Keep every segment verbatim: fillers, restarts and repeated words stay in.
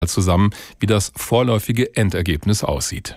zusammen, wie das vorläufige Endergebnis aussieht.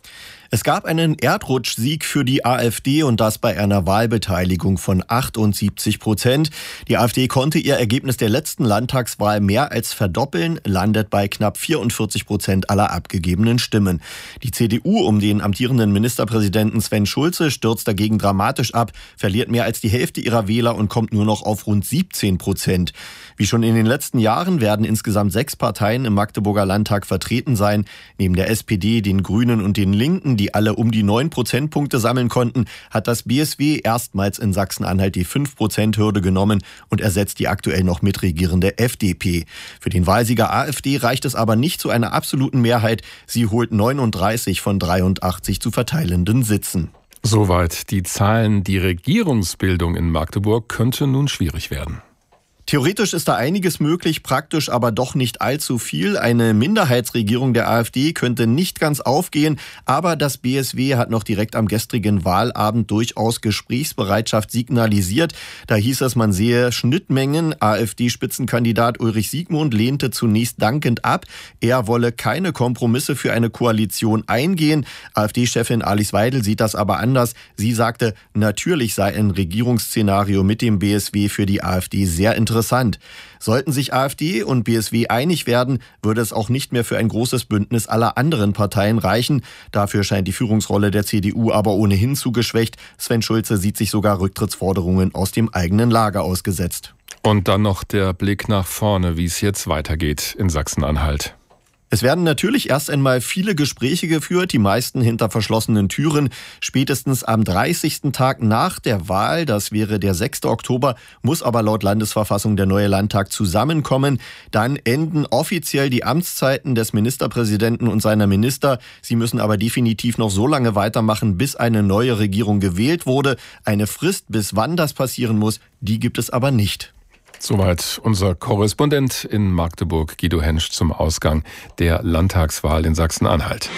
Es gab einen Erdrutschsieg für die AfD und das bei einer Wahlbeteiligung von achtundsiebzig Prozent. Die AfD konnte ihr Ergebnis der letzten Landtagswahl mehr als verdoppeln, landet bei knapp vierundvierzig Prozent aller abgegebenen Stimmen. Die C D U um den amtierenden Ministerpräsidenten Sven Schulze stürzt dagegen dramatisch ab, verliert mehr als die Hälfte ihrer Wähler und kommt nur noch auf rund siebzehn Prozent. Wie schon in den letzten Jahren werden insgesamt sechs Parteien im Magdeburger Landtag vertreten sein. Neben der S P D, den Grünen und den Linken, die alle um die neun Prozentpunkte sammeln konnten, hat das B S W erstmals in Sachsen-Anhalt die fünf Prozent Hürde genommen und ersetzt die aktuell noch mitregierende F D P. Für den Wahlsieger AfD reicht es aber nicht zu einer absoluten Mehrheit. Sie holt neununddreißig von dreiundachtzig zu verteilenden Sitzen. Soweit die Zahlen. Die Regierungsbildung in Magdeburg könnte nun schwierig werden. Theoretisch ist da einiges möglich, praktisch aber doch nicht allzu viel. Eine Minderheitsregierung der AfD könnte nicht ganz aufgehen, aber das B S W hat noch direkt am gestrigen Wahlabend durchaus Gesprächsbereitschaft signalisiert. Da hieß es, man sehe Schnittmengen. AfD-Spitzenkandidat Ulrich Siegmund lehnte zunächst dankend ab. Er wolle keine Kompromisse für eine Koalition eingehen. AfD-Chefin Alice Weidel sieht das aber anders. Sie sagte, natürlich sei ein Regierungsszenario mit dem B S W für die AfD sehr interessant. Interessant. Sollten sich AfD und B S W einig werden, würde es auch nicht mehr für ein großes Bündnis aller anderen Parteien reichen. Dafür scheint die Führungsrolle der C D U aber ohnehin zu geschwächt. Sven Schulze sieht sich sogar Rücktrittsforderungen aus dem eigenen Lager ausgesetzt. Und dann noch der Blick nach vorne, wie es jetzt weitergeht in Sachsen-Anhalt. Es werden natürlich erst einmal viele Gespräche geführt, die meisten hinter verschlossenen Türen. Spätestens am dreißigsten Tag nach der Wahl, das wäre der sechste Oktober, muss aber laut Landesverfassung der neue Landtag zusammenkommen. Dann enden offiziell die Amtszeiten des Ministerpräsidenten und seiner Minister. Sie müssen aber definitiv noch so lange weitermachen, bis eine neue Regierung gewählt wurde. Eine Frist, bis wann das passieren muss, die gibt es aber nicht. Soweit unser Korrespondent in Magdeburg, Guido Hensch, zum Ausgang der Landtagswahl in Sachsen-Anhalt.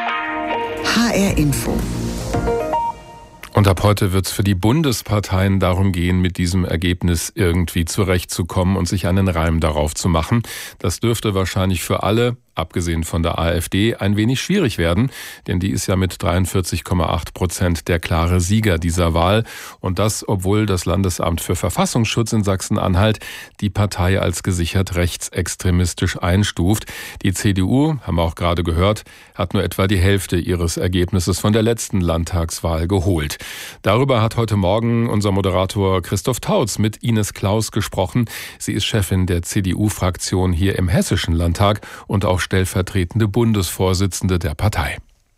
H R Info. Und ab heute wird es für die Bundesparteien darum gehen, mit diesem Ergebnis irgendwie zurechtzukommen und sich einen Reim darauf zu machen. Das dürfte wahrscheinlich für alle, abgesehen von der AfD, ein wenig schwierig werden, denn die ist ja mit dreiundvierzig Komma acht Prozent der klare Sieger dieser Wahl. Und das, obwohl das Landesamt für Verfassungsschutz in Sachsen-Anhalt die Partei als gesichert rechtsextremistisch einstuft. Die C D U, haben wir auch gerade gehört, hat nur etwa die Hälfte ihres Ergebnisses von der letzten Landtagswahl geholt. Darüber hat heute Morgen unser Moderator Christoph Tautz mit Ines Klaus gesprochen. Sie ist Chefin der C D U-Fraktion hier im Hessischen Landtag und auch stellvertretende Bundesvorsitzende der Partei.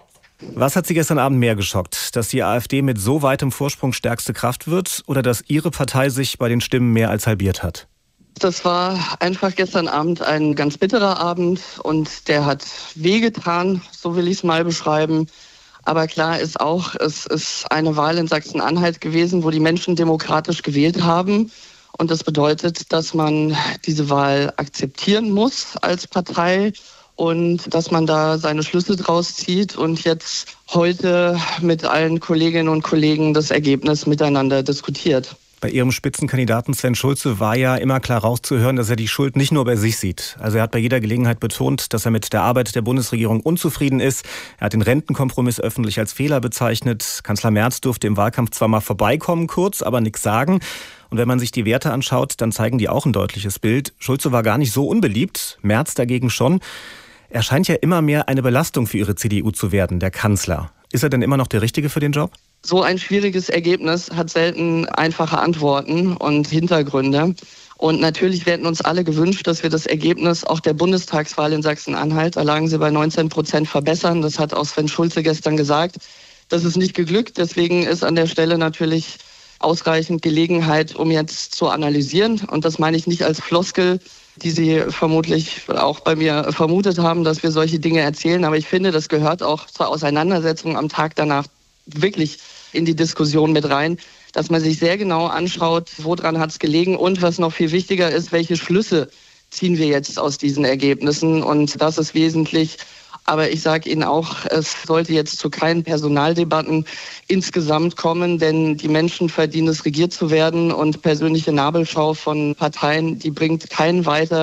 Was hat Sie gestern Abend mehr geschockt? Dass die AfD mit so weitem Vorsprung stärkste Kraft wird oder dass Ihre Partei sich bei den Stimmen mehr als halbiert hat? Das war einfach gestern Abend ein ganz bitterer Abend und der hat wehgetan, so will ich es mal beschreiben. Aber klar ist auch, es ist eine Wahl in Sachsen-Anhalt gewesen, wo die Menschen demokratisch gewählt haben. Und das bedeutet, dass man diese Wahl akzeptieren muss als Partei und dass man da seine Schlüsse draus zieht und jetzt heute mit allen Kolleginnen und Kollegen das Ergebnis miteinander diskutiert. Bei Ihrem Spitzenkandidaten Sven Schulze war ja immer klar rauszuhören, dass er die Schuld nicht nur bei sich sieht. Also er hat bei jeder Gelegenheit betont, dass er mit der Arbeit der Bundesregierung unzufrieden ist. Er hat den Rentenkompromiss öffentlich als Fehler bezeichnet. Kanzler Merz durfte im Wahlkampf zwar mal vorbeikommen, kurz, aber nichts sagen. Und wenn man sich die Werte anschaut, dann zeigen die auch ein deutliches Bild. Schulze war gar nicht so unbeliebt, Merz dagegen schon. Er scheint ja immer mehr eine Belastung für Ihre C D U zu werden, der Kanzler. Ist er denn immer noch der Richtige für den Job? So ein schwieriges Ergebnis hat selten einfache Antworten und Hintergründe. Und natürlich werden uns alle gewünscht, dass wir das Ergebnis auch der Bundestagswahl in Sachsen-Anhalt, da lagen sie bei neunzehn Prozent, verbessern. Das hat auch Sven Schulze gestern gesagt. Das ist nicht geglückt. Deswegen ist an der Stelle natürlich ausreichend Gelegenheit, um jetzt zu analysieren. Und das meine ich nicht als Floskel, die Sie vermutlich auch bei mir vermutet haben, dass wir solche Dinge erzählen. Aber ich finde, das gehört auch zur Auseinandersetzung am Tag danach wirklich in die Diskussion mit rein, dass man sich sehr genau anschaut, woran hat es gelegen und was noch viel wichtiger ist, welche Schlüsse ziehen wir jetzt aus diesen Ergebnissen. Und das ist wesentlich. Aber ich sage Ihnen auch, es sollte jetzt zu keinen Personaldebatten insgesamt kommen, denn die Menschen verdienen es, regiert zu werden. Und persönliche Nabelschau von Parteien, die bringt keinen weiter.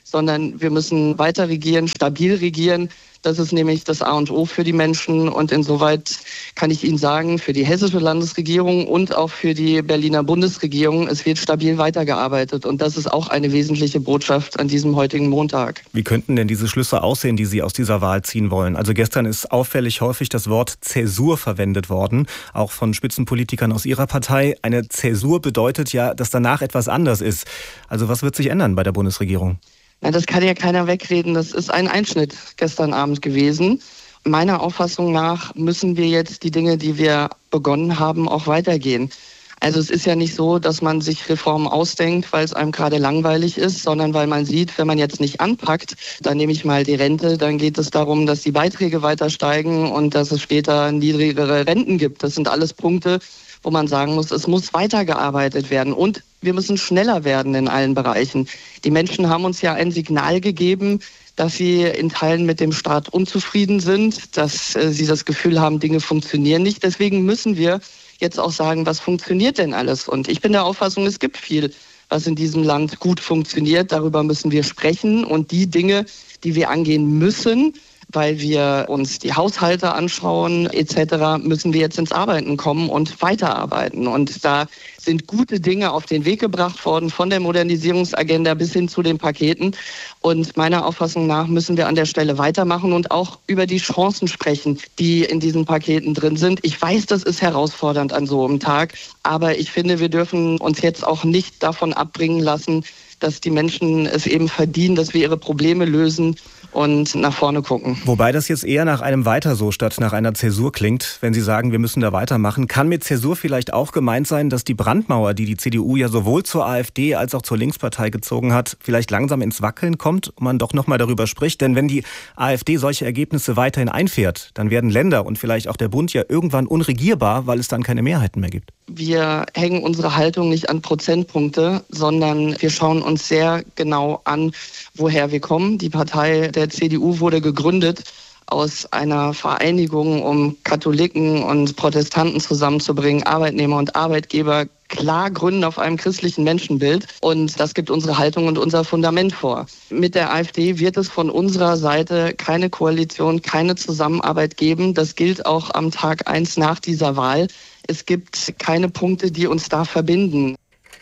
sondern wir müssen weiter regieren, stabil regieren. Das ist nämlich das A und O für die Menschen. Und insoweit kann ich Ihnen sagen, für die hessische Landesregierung und auch für die Berliner Bundesregierung, es wird stabil weitergearbeitet. Und das ist auch eine wesentliche Botschaft an diesem heutigen Montag. Wie könnten denn diese Schlüsse aussehen, die Sie aus dieser Wahl ziehen wollen? Also gestern ist auffällig häufig das Wort Zäsur verwendet worden, auch von Spitzenpolitikern aus Ihrer Partei. Eine Zäsur bedeutet ja, dass danach etwas anders ist. Also was wird sich ändern bei der Bundesregierung? Na, das kann ja keiner wegreden. Das ist ein Einschnitt gestern Abend gewesen. Meiner Auffassung nach müssen wir jetzt die Dinge, die wir begonnen haben, auch weitergehen. Also es ist ja nicht so, dass man sich Reformen ausdenkt, weil es einem gerade langweilig ist, sondern weil man sieht, wenn man jetzt nicht anpackt, dann nehme ich mal die Rente, dann geht es darum, dass die Beiträge weiter steigen und dass es später niedrigere Renten gibt. Das sind alles Punkte, wo man sagen muss, es muss weitergearbeitet werden und wir müssen schneller werden in allen Bereichen. Die Menschen haben uns ja ein Signal gegeben, dass sie in Teilen mit dem Staat unzufrieden sind, dass äh, sie das Gefühl haben, Dinge funktionieren nicht. Deswegen müssen wir jetzt auch sagen, was funktioniert denn alles? Und ich bin der Auffassung, es gibt viel, was in diesem Land gut funktioniert. Darüber müssen wir sprechen und die Dinge, die wir angehen müssen, weil wir uns die Haushalte anschauen et cetera, müssen wir jetzt ins Arbeiten kommen und weiterarbeiten. Und da sind gute Dinge auf den Weg gebracht worden, von der Modernisierungsagenda bis hin zu den Paketen. Und meiner Auffassung nach müssen wir an der Stelle weitermachen und auch über die Chancen sprechen, die in diesen Paketen drin sind. Ich weiß, das ist herausfordernd an so einem Tag, aber ich finde, wir dürfen uns jetzt auch nicht davon abbringen lassen, dass die Menschen es eben verdienen, dass wir ihre Probleme lösen und nach vorne gucken. Wobei das jetzt eher nach einem Weiter so statt nach einer Zäsur klingt, wenn Sie sagen, wir müssen da weitermachen. Kann mit Zäsur vielleicht auch gemeint sein, dass die Brandmauer, die die C D U ja sowohl zur AfD als auch zur Linkspartei gezogen hat, vielleicht langsam ins Wackeln kommt und man doch nochmal darüber spricht? Denn wenn die AfD solche Ergebnisse weiterhin einfährt, dann werden Länder und vielleicht auch der Bund ja irgendwann unregierbar, weil es dann keine Mehrheiten mehr gibt. Wir hängen unsere Haltung nicht an Prozentpunkte, sondern wir schauen uns sehr genau an, woher wir kommen. Die Partei der C D U wurde gegründet aus einer Vereinigung, um Katholiken und Protestanten zusammenzubringen, Arbeitnehmer und Arbeitgeber, klar gründen auf einem christlichen Menschenbild. Und das gibt unsere Haltung und unser Fundament vor. Mit der AfD wird es von unserer Seite keine Koalition, keine Zusammenarbeit geben. Das gilt auch am Tag eins nach dieser Wahl. Es gibt keine Punkte, die uns da verbinden.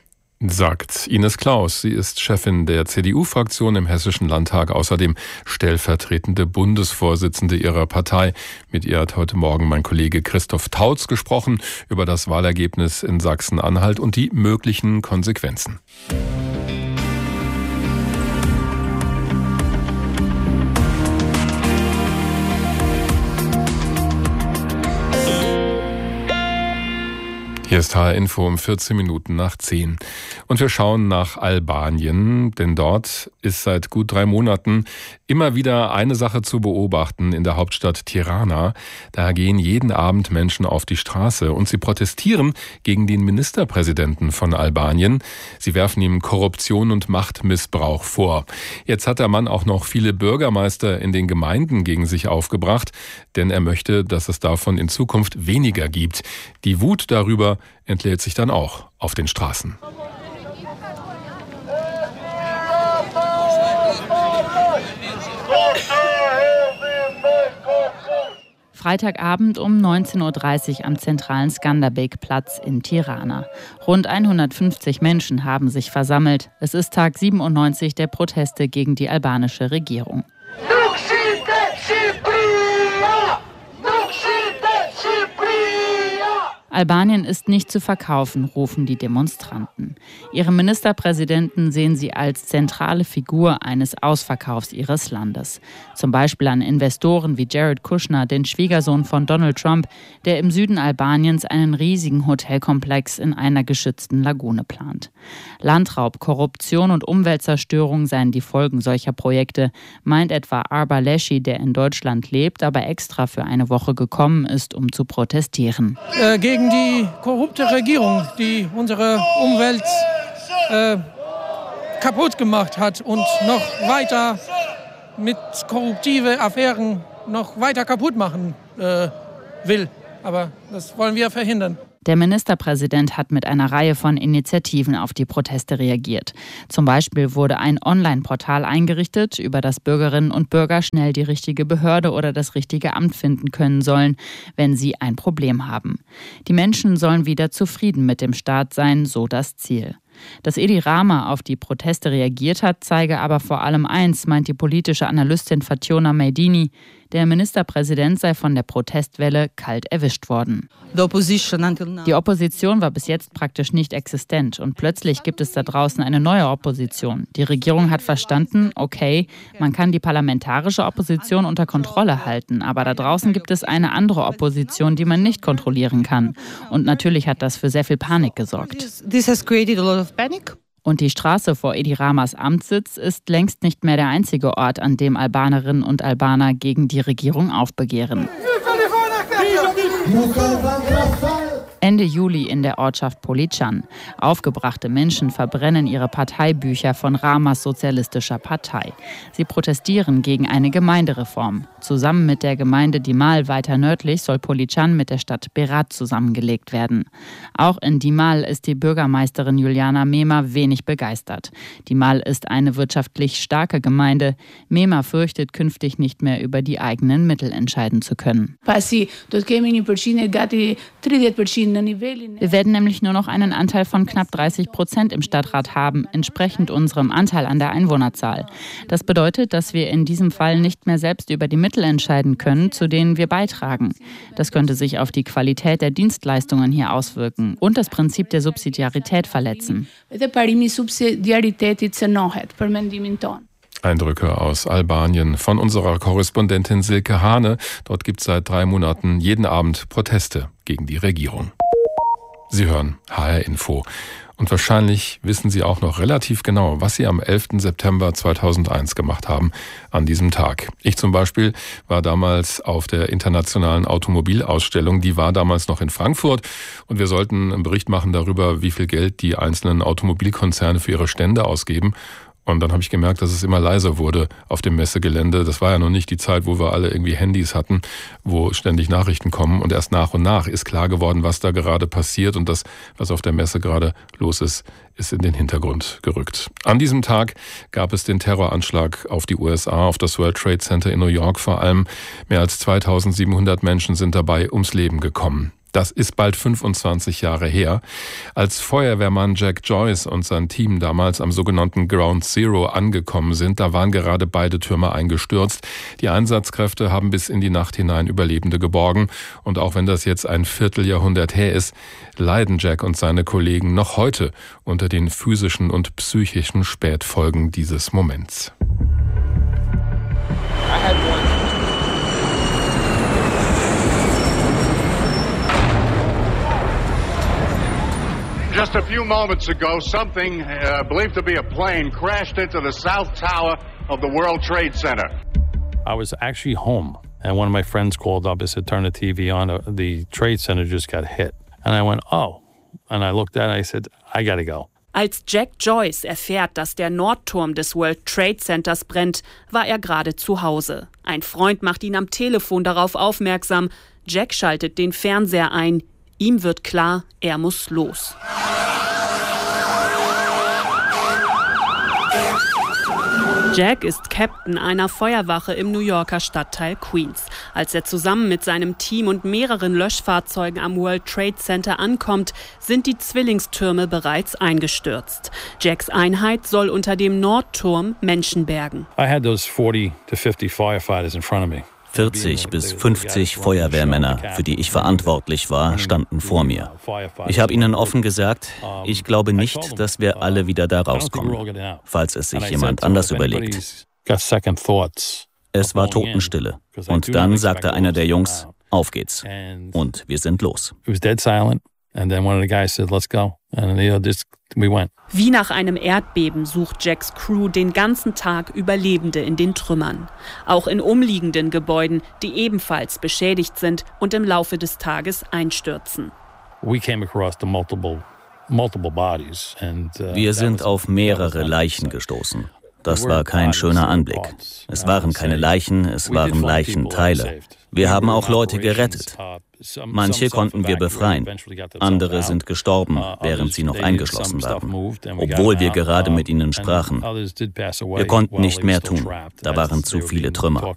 Sagt Ines Claus. Sie ist Chefin der C D U-Fraktion im Hessischen Landtag, außerdem stellvertretende Bundesvorsitzende ihrer Partei. Mit ihr hat heute Morgen mein Kollege Christoph Tautz gesprochen über das Wahlergebnis in Sachsen-Anhalt und die möglichen Konsequenzen. Hier ist H R Info um vierzehn Minuten nach zehn. Und wir schauen nach Albanien, denn dort ist seit gut drei Monaten immer wieder eine Sache zu beobachten in der Hauptstadt Tirana. Da gehen jeden Abend Menschen auf die Straße und sie protestieren gegen den Ministerpräsidenten von Albanien. Sie werfen ihm Korruption und Machtmissbrauch vor. Jetzt hat der Mann auch noch viele Bürgermeister in den Gemeinden gegen sich aufgebracht, denn er möchte, dass es davon in Zukunft weniger gibt. Die Wut darüber entlädt sich dann auch auf den Straßen. Freitagabend um neunzehn Uhr dreißig am zentralen Skanderbeg-Platz in Tirana. Rund hundertfünfzig Menschen haben sich versammelt. Es ist Tag siebenundneunzig der Proteste gegen die albanische Regierung. Albanien ist nicht zu verkaufen, rufen die Demonstranten. Ihren Ministerpräsidenten sehen sie als zentrale Figur eines Ausverkaufs ihres Landes. Zum Beispiel an Investoren wie Jared Kushner, den Schwiegersohn von Donald Trump, der im Süden Albaniens einen riesigen Hotelkomplex in einer geschützten Lagune plant. Landraub, Korruption und Umweltzerstörung seien die Folgen solcher Projekte, meint etwa Arba Leshi, der in Deutschland lebt, aber extra für eine Woche gekommen ist, um zu protestieren. Äh, gegen die korrupte Regierung, die unsere Umwelt äh, kaputt gemacht hat und noch weiter mit korruptiven Affären noch weiter kaputt machen äh, will. Aber das wollen wir verhindern. Der Ministerpräsident hat mit einer Reihe von Initiativen auf die Proteste reagiert. Zum Beispiel wurde ein Online-Portal eingerichtet, über das Bürgerinnen und Bürger schnell die richtige Behörde oder das richtige Amt finden können sollen, wenn sie ein Problem haben. Die Menschen sollen wieder zufrieden mit dem Staat sein, so das Ziel. Dass Edi Rama auf die Proteste reagiert hat, zeige aber vor allem eins, meint die politische Analystin Fatjona Mejdini: Der Ministerpräsident sei von der Protestwelle kalt erwischt worden. Die Opposition war bis jetzt praktisch nicht existent und plötzlich gibt es da draußen eine neue Opposition. Die Regierung hat verstanden, okay, man kann die parlamentarische Opposition unter Kontrolle halten, aber da draußen gibt es eine andere Opposition, die man nicht kontrollieren kann. Und natürlich hat das für sehr viel Panik gesorgt. Und die Straße vor Edi Ramas Amtssitz ist längst nicht mehr der einzige Ort, an dem Albanerinnen und Albaner gegen die Regierung aufbegehren. Ende Juli in der Ortschaft Poličan. Aufgebrachte Menschen verbrennen ihre Parteibücher von Ramas sozialistischer Partei. Sie protestieren gegen eine Gemeindereform. Zusammen mit der Gemeinde Dimal weiter nördlich soll Poličan mit der Stadt Berat zusammengelegt werden. Auch in Dimal ist die Bürgermeisterin Juliana Mema wenig begeistert. Dimal ist eine wirtschaftlich starke Gemeinde. Mema fürchtet, künftig nicht mehr über die eigenen Mittel entscheiden zu können. Wir werden nämlich nur noch einen Anteil von knapp dreißig Prozent im Stadtrat haben, entsprechend unserem Anteil an der Einwohnerzahl. Das bedeutet, dass wir in diesem Fall nicht mehr selbst über die Mittel entscheiden können, zu denen wir beitragen. Das könnte sich auf die Qualität der Dienstleistungen hier auswirken und das Prinzip der Subsidiarität verletzen. Eindrücke aus Albanien von unserer Korrespondentin Silke Hane. Dort gibt es seit drei Monaten jeden Abend Proteste gegen die Regierung. Sie hören H R Info. Und wahrscheinlich wissen Sie auch noch relativ genau, was Sie am elften September zweitausendeins gemacht haben an diesem Tag. Ich zum Beispiel war damals auf der internationalen Automobilausstellung. Die war damals noch in Frankfurt. Und wir sollten einen Bericht machen darüber, wie viel Geld die einzelnen Automobilkonzerne für ihre Stände ausgeben. Und dann habe ich gemerkt, dass es immer leiser wurde auf dem Messegelände. Das war ja noch nicht die Zeit, wo wir alle irgendwie Handys hatten, wo ständig Nachrichten kommen. Und erst nach und nach ist klar geworden, was da gerade passiert. Und das, was auf der Messe gerade los ist, ist in den Hintergrund gerückt. An diesem Tag gab es den Terroranschlag auf die U S A, auf das World Trade Center in New York vor allem. Mehr als zweitausendsiebenhundert Menschen sind dabei ums Leben gekommen. Das ist bald fünfundzwanzig Jahre her. Als Feuerwehrmann Jack Joyce und sein Team damals am sogenannten Ground Zero angekommen sind, da waren gerade beide Türme eingestürzt. Die Einsatzkräfte haben bis in die Nacht hinein Überlebende geborgen. Und auch wenn das jetzt ein Vierteljahrhundert her ist, leiden Jack und seine Kollegen noch heute unter den physischen und psychischen Spätfolgen dieses Moments. Just a few moments ago, something uh, believed to be a plane crashed into the south tower of the World Trade Center. I was actually home, and one of my friends called up and said, turn the T V on, the Trade Center just got hit. And I went, oh. And I looked at it and I said, I gotta go. Als Jack Joyce erfährt, dass der Nordturm des World Trade Centers brennt, war er gerade zu Hause. Ein Freund macht ihn am Telefon darauf aufmerksam. Jack schaltet den Fernseher ein. Ihm wird klar, er muss los. Jack ist Captain einer Feuerwache im New Yorker Stadtteil Queens. Als er zusammen mit seinem Team und mehreren Löschfahrzeugen am World Trade Center ankommt, sind die Zwillingstürme bereits eingestürzt. Jacks Einheit soll unter dem Nordturm Menschen bergen. I had those forty to fifty firefighters in front of me. vierzig bis fünfzig Feuerwehrmänner, für die ich verantwortlich war, standen vor mir. Ich habe ihnen offen gesagt, ich glaube nicht, dass wir alle wieder da rauskommen, falls es sich jemand anders überlegt. Es war Totenstille. Und dann sagte einer der Jungs, auf geht's. Und wir sind los. Wie nach einem Erdbeben sucht Jacks Crew den ganzen Tag Überlebende in den Trümmern. Auch in umliegenden Gebäuden, die ebenfalls beschädigt sind und im Laufe des Tages einstürzen. Wir sind auf mehrere Leichen gestoßen. Das war kein schöner Anblick. Es waren keine Leichen, es waren Leichenteile. Wir haben auch Leute gerettet. Manche konnten wir befreien. Andere sind gestorben, während sie noch eingeschlossen waren, obwohl wir gerade mit ihnen sprachen. Wir konnten nicht mehr tun. Da waren zu viele Trümmer.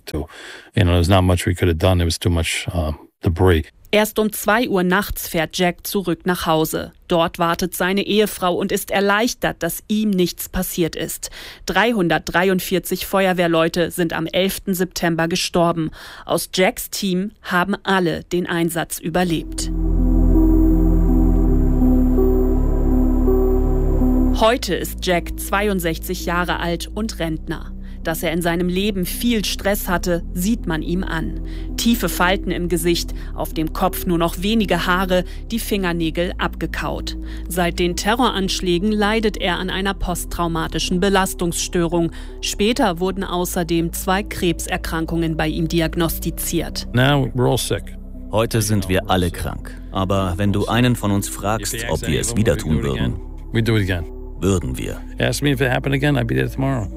Erst um zwei Uhr nachts fährt Jack zurück nach Hause. Dort wartet seine Ehefrau und ist erleichtert, dass ihm nichts passiert ist. dreihundertdreiundvierzig Feuerwehrleute sind am elften September gestorben. Aus Jacks Team haben alle den Einsatz überlebt. Heute ist Jack zweiundsechzig Jahre alt und Rentner. Dass er in seinem Leben viel Stress hatte, sieht man ihm an. Tiefe Falten im Gesicht, auf dem Kopf nur noch wenige Haare, die Fingernägel abgekaut. Seit den Terroranschlägen leidet er an einer posttraumatischen Belastungsstörung. Später wurden außerdem zwei Krebserkrankungen bei ihm diagnostiziert. Now we're all sick. Heute sind wir alle krank. Aber wenn du einen von uns fragst, ob wir es wieder tun würden, würden wir. Ask me if it happened again, I'd be there tomorrow.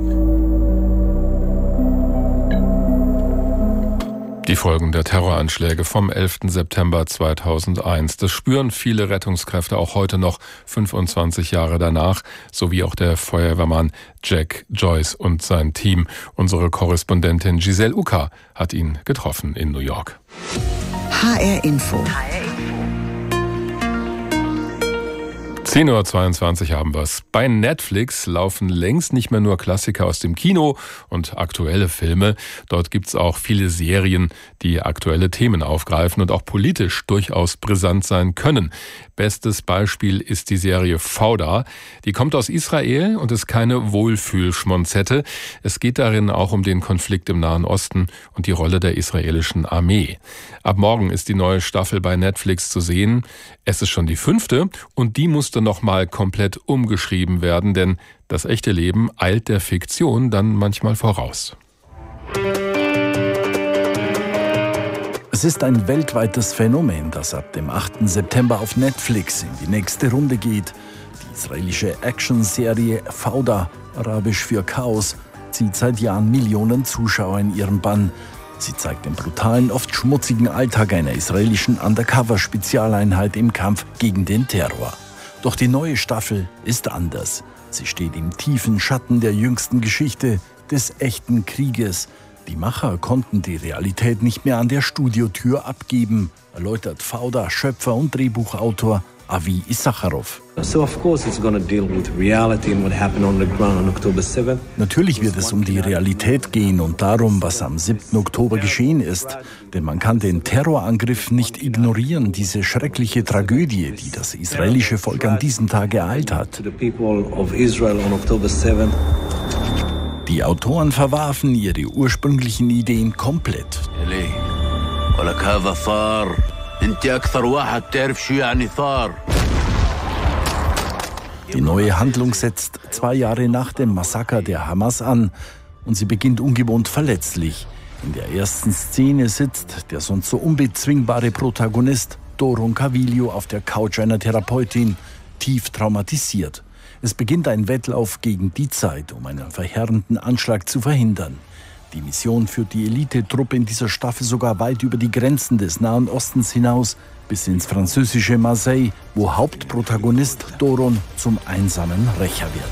Die Folgen der Terroranschläge vom elften September zweitausendeins. Das spüren viele Rettungskräfte auch heute noch, fünfundzwanzig Jahre danach, sowie auch der Feuerwehrmann Jack Joyce und sein Team. Unsere Korrespondentin Giselle Uka hat ihn getroffen in New York. H R Info. zehn Uhr zweiundzwanzig haben wir's. Bei Netflix laufen längst nicht mehr nur Klassiker aus dem Kino und aktuelle Filme. Dort gibt's auch viele Serien, die aktuelle Themen aufgreifen und auch politisch durchaus brisant sein können. Bestes Beispiel ist die Serie Fauda. Die kommt aus Israel und ist keine Wohlfühlschmonzette. Es geht darin auch um den Konflikt im Nahen Osten und die Rolle der israelischen Armee. Ab morgen ist die neue Staffel bei Netflix zu sehen. Es ist schon die fünfte und die musste noch mal komplett umgeschrieben werden, denn das echte Leben eilt der Fiktion dann manchmal voraus. Es ist ein weltweites Phänomen, das ab dem achten September auf Netflix in die nächste Runde geht. Die israelische Actionserie Fauda, arabisch für Chaos, zieht seit Jahren Millionen Zuschauer in ihren Bann. Sie zeigt den brutalen, oft schmutzigen Alltag einer israelischen Undercover-Spezialeinheit im Kampf gegen den Terror. Doch die neue Staffel ist anders. Sie steht im tiefen Schatten der jüngsten Geschichte, des echten Krieges. Die Macher konnten die Realität nicht mehr an der Studiotür abgeben, erläutert Fauda Schöpfer und Drehbuchautor Avi Issacharov. Natürlich wird es um die Realität gehen und darum, was am siebten Oktober geschehen ist. Denn man kann den Terrorangriff nicht ignorieren, diese schreckliche Tragödie, die das israelische Volk an diesem Tag ereilt hat. Die Autoren verwarfen ihre ursprünglichen Ideen komplett. Die neue Handlung setzt zwei Jahre nach dem Massaker der Hamas an und sie beginnt ungewohnt verletzlich. In der ersten Szene sitzt der sonst so unbezwingbare Protagonist Doron Cavillo auf der Couch einer Therapeutin, tief traumatisiert. Es beginnt ein Wettlauf gegen die Zeit, um einen verheerenden Anschlag zu verhindern. Die Mission führt die Elitetruppe in dieser Staffel sogar weit über die Grenzen des Nahen Ostens hinaus, bis ins französische Marseille, wo Hauptprotagonist Doron zum einsamen Rächer wird.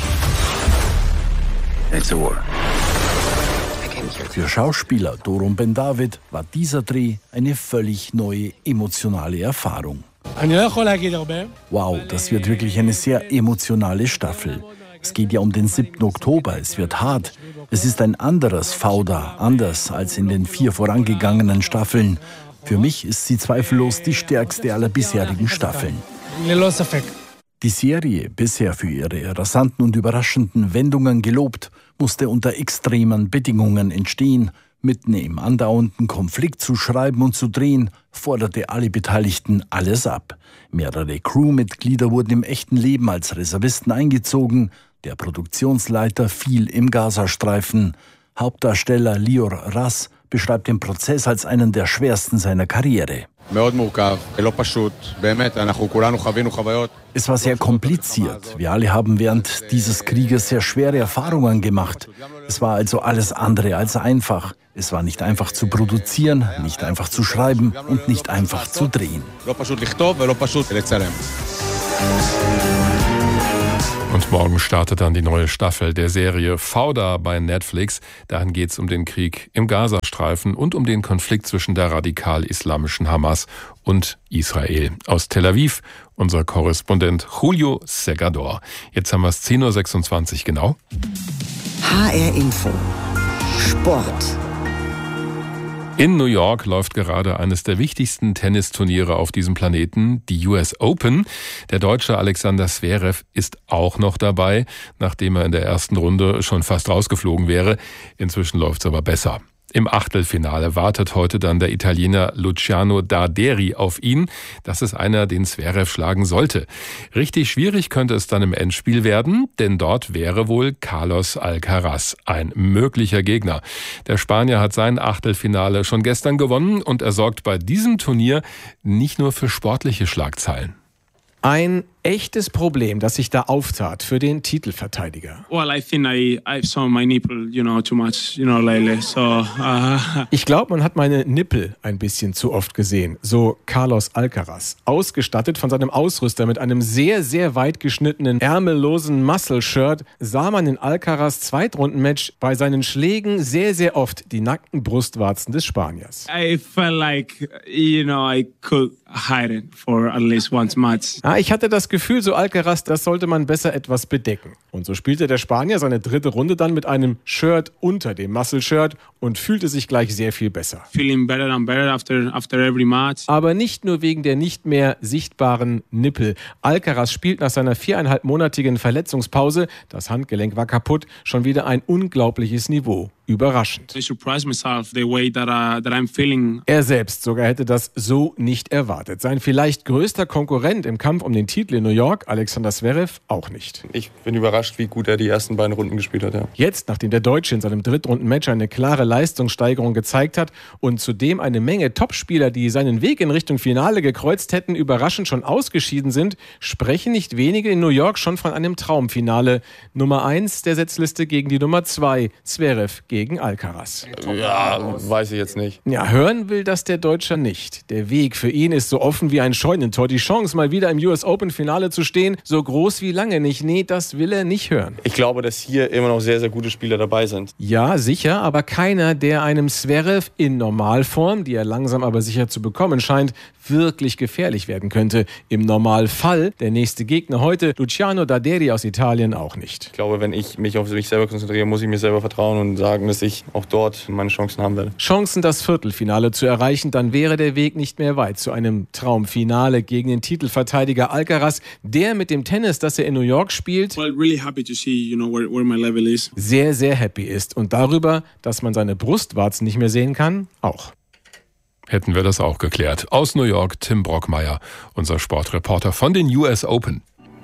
It's a war. Für Schauspieler Doron Ben David war dieser Dreh eine völlig neue emotionale Erfahrung. Wow, das wird wirklich eine sehr emotionale Staffel. Es geht ja um den siebten Oktober, es wird hart. Es ist ein anderes Fauda, anders als in den vier vorangegangenen Staffeln. Für mich ist sie zweifellos die stärkste aller bisherigen Staffeln. Die Serie, bisher für ihre rasanten und überraschenden Wendungen gelobt, musste unter extremen Bedingungen entstehen. Mitten im andauernden Konflikt zu schreiben und zu drehen, forderte alle Beteiligten alles ab. Mehrere Crewmitglieder wurden im echten Leben als Reservisten eingezogen. Der Produktionsleiter fiel im Gazastreifen. Hauptdarsteller Lior Ras beschreibt den Prozess als einen der schwersten seiner Karriere. Es war sehr kompliziert. Wir alle haben während dieses Krieges sehr schwere Erfahrungen gemacht. Es war also alles andere als einfach. Es war nicht einfach zu produzieren, nicht einfach zu schreiben und nicht einfach zu drehen. Und morgen startet dann die neue Staffel der Serie Fauda bei Netflix. Darin geht es um den Krieg im Gazastreifen und um den Konflikt zwischen der radikal-islamischen Hamas und Israel. Aus Tel Aviv, unser Korrespondent Julio Segador. Jetzt haben wir es zehn Uhr sechsundzwanzig genau. H R Info. Sport. In New York läuft gerade eines der wichtigsten Tennisturniere auf diesem Planeten, die U S Open. Der Deutsche Alexander Zverev ist auch noch dabei, nachdem er in der ersten Runde schon fast rausgeflogen wäre. Inzwischen läuft's aber besser. Im Achtelfinale wartet heute dann der Italiener Luciano Darderi auf ihn. Das ist einer, den Zverev schlagen sollte. Richtig schwierig könnte es dann im Endspiel werden, denn dort wäre wohl Carlos Alcaraz ein möglicher Gegner. Der Spanier hat sein Achtelfinale schon gestern gewonnen und er sorgt bei diesem Turnier nicht nur für sportliche Schlagzeilen. Ein echtes Problem, das sich da auftat für den Titelverteidiger. Well, I think I I saw my nipple, you know, too much, you know, lately. So, uh... Ich glaube, man hat meine Nippel ein bisschen zu oft gesehen, so Carlos Alcaraz. Ausgestattet von seinem Ausrüster mit einem sehr, sehr weit geschnittenen, ärmellosen Muscle-Shirt, sah man in Alcaraz Zweitrundenmatch bei seinen Schlägen sehr, sehr oft die nackten Brustwarzen des Spaniers. I felt like, you know, I could hide it for at least one match. Ah, ich hatte das Gefühl, so Alcaraz, das sollte man besser etwas bedecken. Und so spielte der Spanier seine dritte Runde dann mit einem Shirt unter dem Muscle-Shirt und fühlte sich gleich sehr viel besser. Feeling better and better after, after every match. Aber nicht nur wegen der nicht mehr sichtbaren Nippel. Alcaraz spielt nach seiner viereinhalbmonatigen Verletzungspause, das Handgelenk war kaputt, schon wieder ein unglaubliches Niveau. Überraschend. I surprised myself the way that, uh, that I'm feeling. Er selbst sogar hätte das so nicht erwartet. Sein vielleicht größter Konkurrent im Kampf um den Titel in New York, Alexander Zverev, auch nicht. Ich bin überrascht, wie gut er die ersten beiden Runden gespielt hat. Ja. Jetzt, nachdem der Deutsche in seinem Drittrunden-Match eine klare Leistungssteigerung gezeigt hat und zudem eine Menge Topspieler, die seinen Weg in Richtung Finale gekreuzt hätten, überraschend schon ausgeschieden sind, sprechen nicht wenige in New York schon von einem Traumfinale. Nummer eins der Setzliste gegen die Nummer zwei, Zverev gegen Alcaraz. Ja, weiß ich jetzt nicht. Ja, hören will das der Deutsche nicht. Der Weg für ihn ist so offen wie ein Scheunentor. Die Chance, mal wieder im U S Open-Finale zu stehen, so groß wie lange nicht. Nee, das will er nicht hören. Ich glaube, dass hier immer noch sehr, sehr gute Spieler dabei sind. Ja, sicher, aber keiner, der einem Zverev in Normalform, die er langsam aber sicher zu bekommen scheint, wirklich gefährlich werden könnte. Im Normalfall der nächste Gegner heute, Luciano Darderi aus Italien, auch nicht. Ich glaube, wenn ich mich auf mich selber konzentriere, muss ich mir selber vertrauen und sagen, dass ich auch dort meine Chancen haben werde. Chancen, das Viertelfinale zu erreichen, dann wäre der Weg nicht mehr weit zu einem Traumfinale gegen den Titelverteidiger Alcaraz, der mit dem Tennis, das er in New York spielt, well, really happy to see, you know, where, where my level is. sehr, sehr happy ist. Und darüber, dass man seine Brustwarzen nicht mehr sehen kann, auch. Hätten wir das auch geklärt. Aus New York, Tim Brockmeier, unser Sportreporter von den U S Open.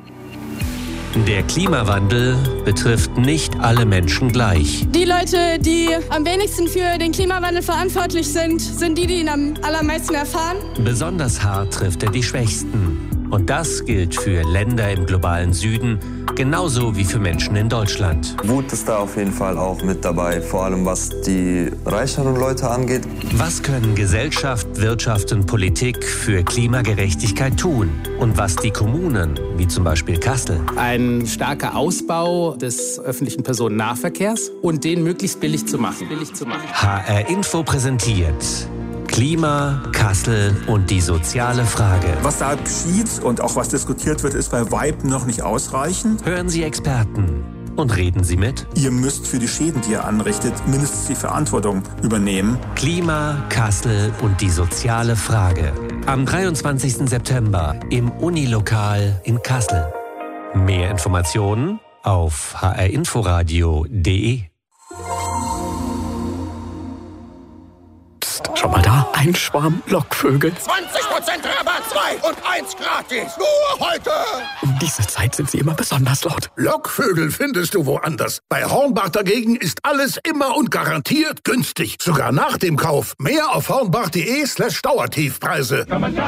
Der Klimawandel betrifft nicht alle Menschen gleich. Die Leute, die am wenigsten für den Klimawandel verantwortlich sind, sind die, die ihn am allermeisten erfahren. Besonders hart trifft er die Schwächsten. Und das gilt für Länder im globalen Süden, genauso wie für Menschen in Deutschland. Wut ist da auf jeden Fall auch mit dabei, vor allem was die reicheren Leute angeht. Was können Gesellschaft, Wirtschaft und Politik für Klimagerechtigkeit tun? Und was die Kommunen, wie zum Beispiel Kassel? Ein starker Ausbau des öffentlichen Personennahverkehrs und den möglichst billig zu machen. Billig zu machen. H R Info präsentiert Klima, Kassel und die soziale Frage. Was da geschieht und auch was diskutiert wird, ist bei weitem noch nicht ausreichend. Hören Sie Experten und reden Sie mit. Ihr müsst für die Schäden, die ihr anrichtet, mindestens die Verantwortung übernehmen. Klima, Kassel und die soziale Frage. Am dreiundzwanzigsten September im Unilokal in Kassel. Mehr Informationen auf h r inforadio punkt d e. Schau mal da, ein Schwarm Lockvögel. zwanzig Prozent Rabatt, zwei und eins gratis. Nur heute. Um diese Zeit sind sie immer besonders laut. Lockvögel findest du woanders. Bei Hornbach dagegen ist alles immer und garantiert günstig. Sogar nach dem Kauf. Mehr auf hornbach.de slash Dauertiefpreise.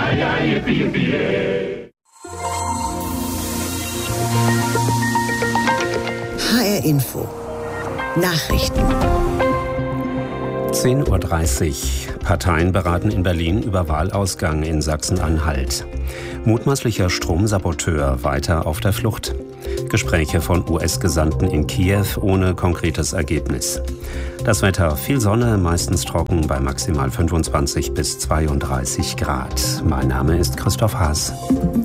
H R Info. Nachrichten. zehn Uhr dreißig. Parteien beraten in Berlin über Wahlausgang in Sachsen-Anhalt. Mutmaßlicher Stromsaboteur weiter auf der Flucht. Gespräche von U S-Gesandten in Kiew ohne konkretes Ergebnis. Das Wetter: viel Sonne, meistens trocken bei maximal fünfundzwanzig bis zweiunddreißig Grad. Mein Name ist Christoph Haas.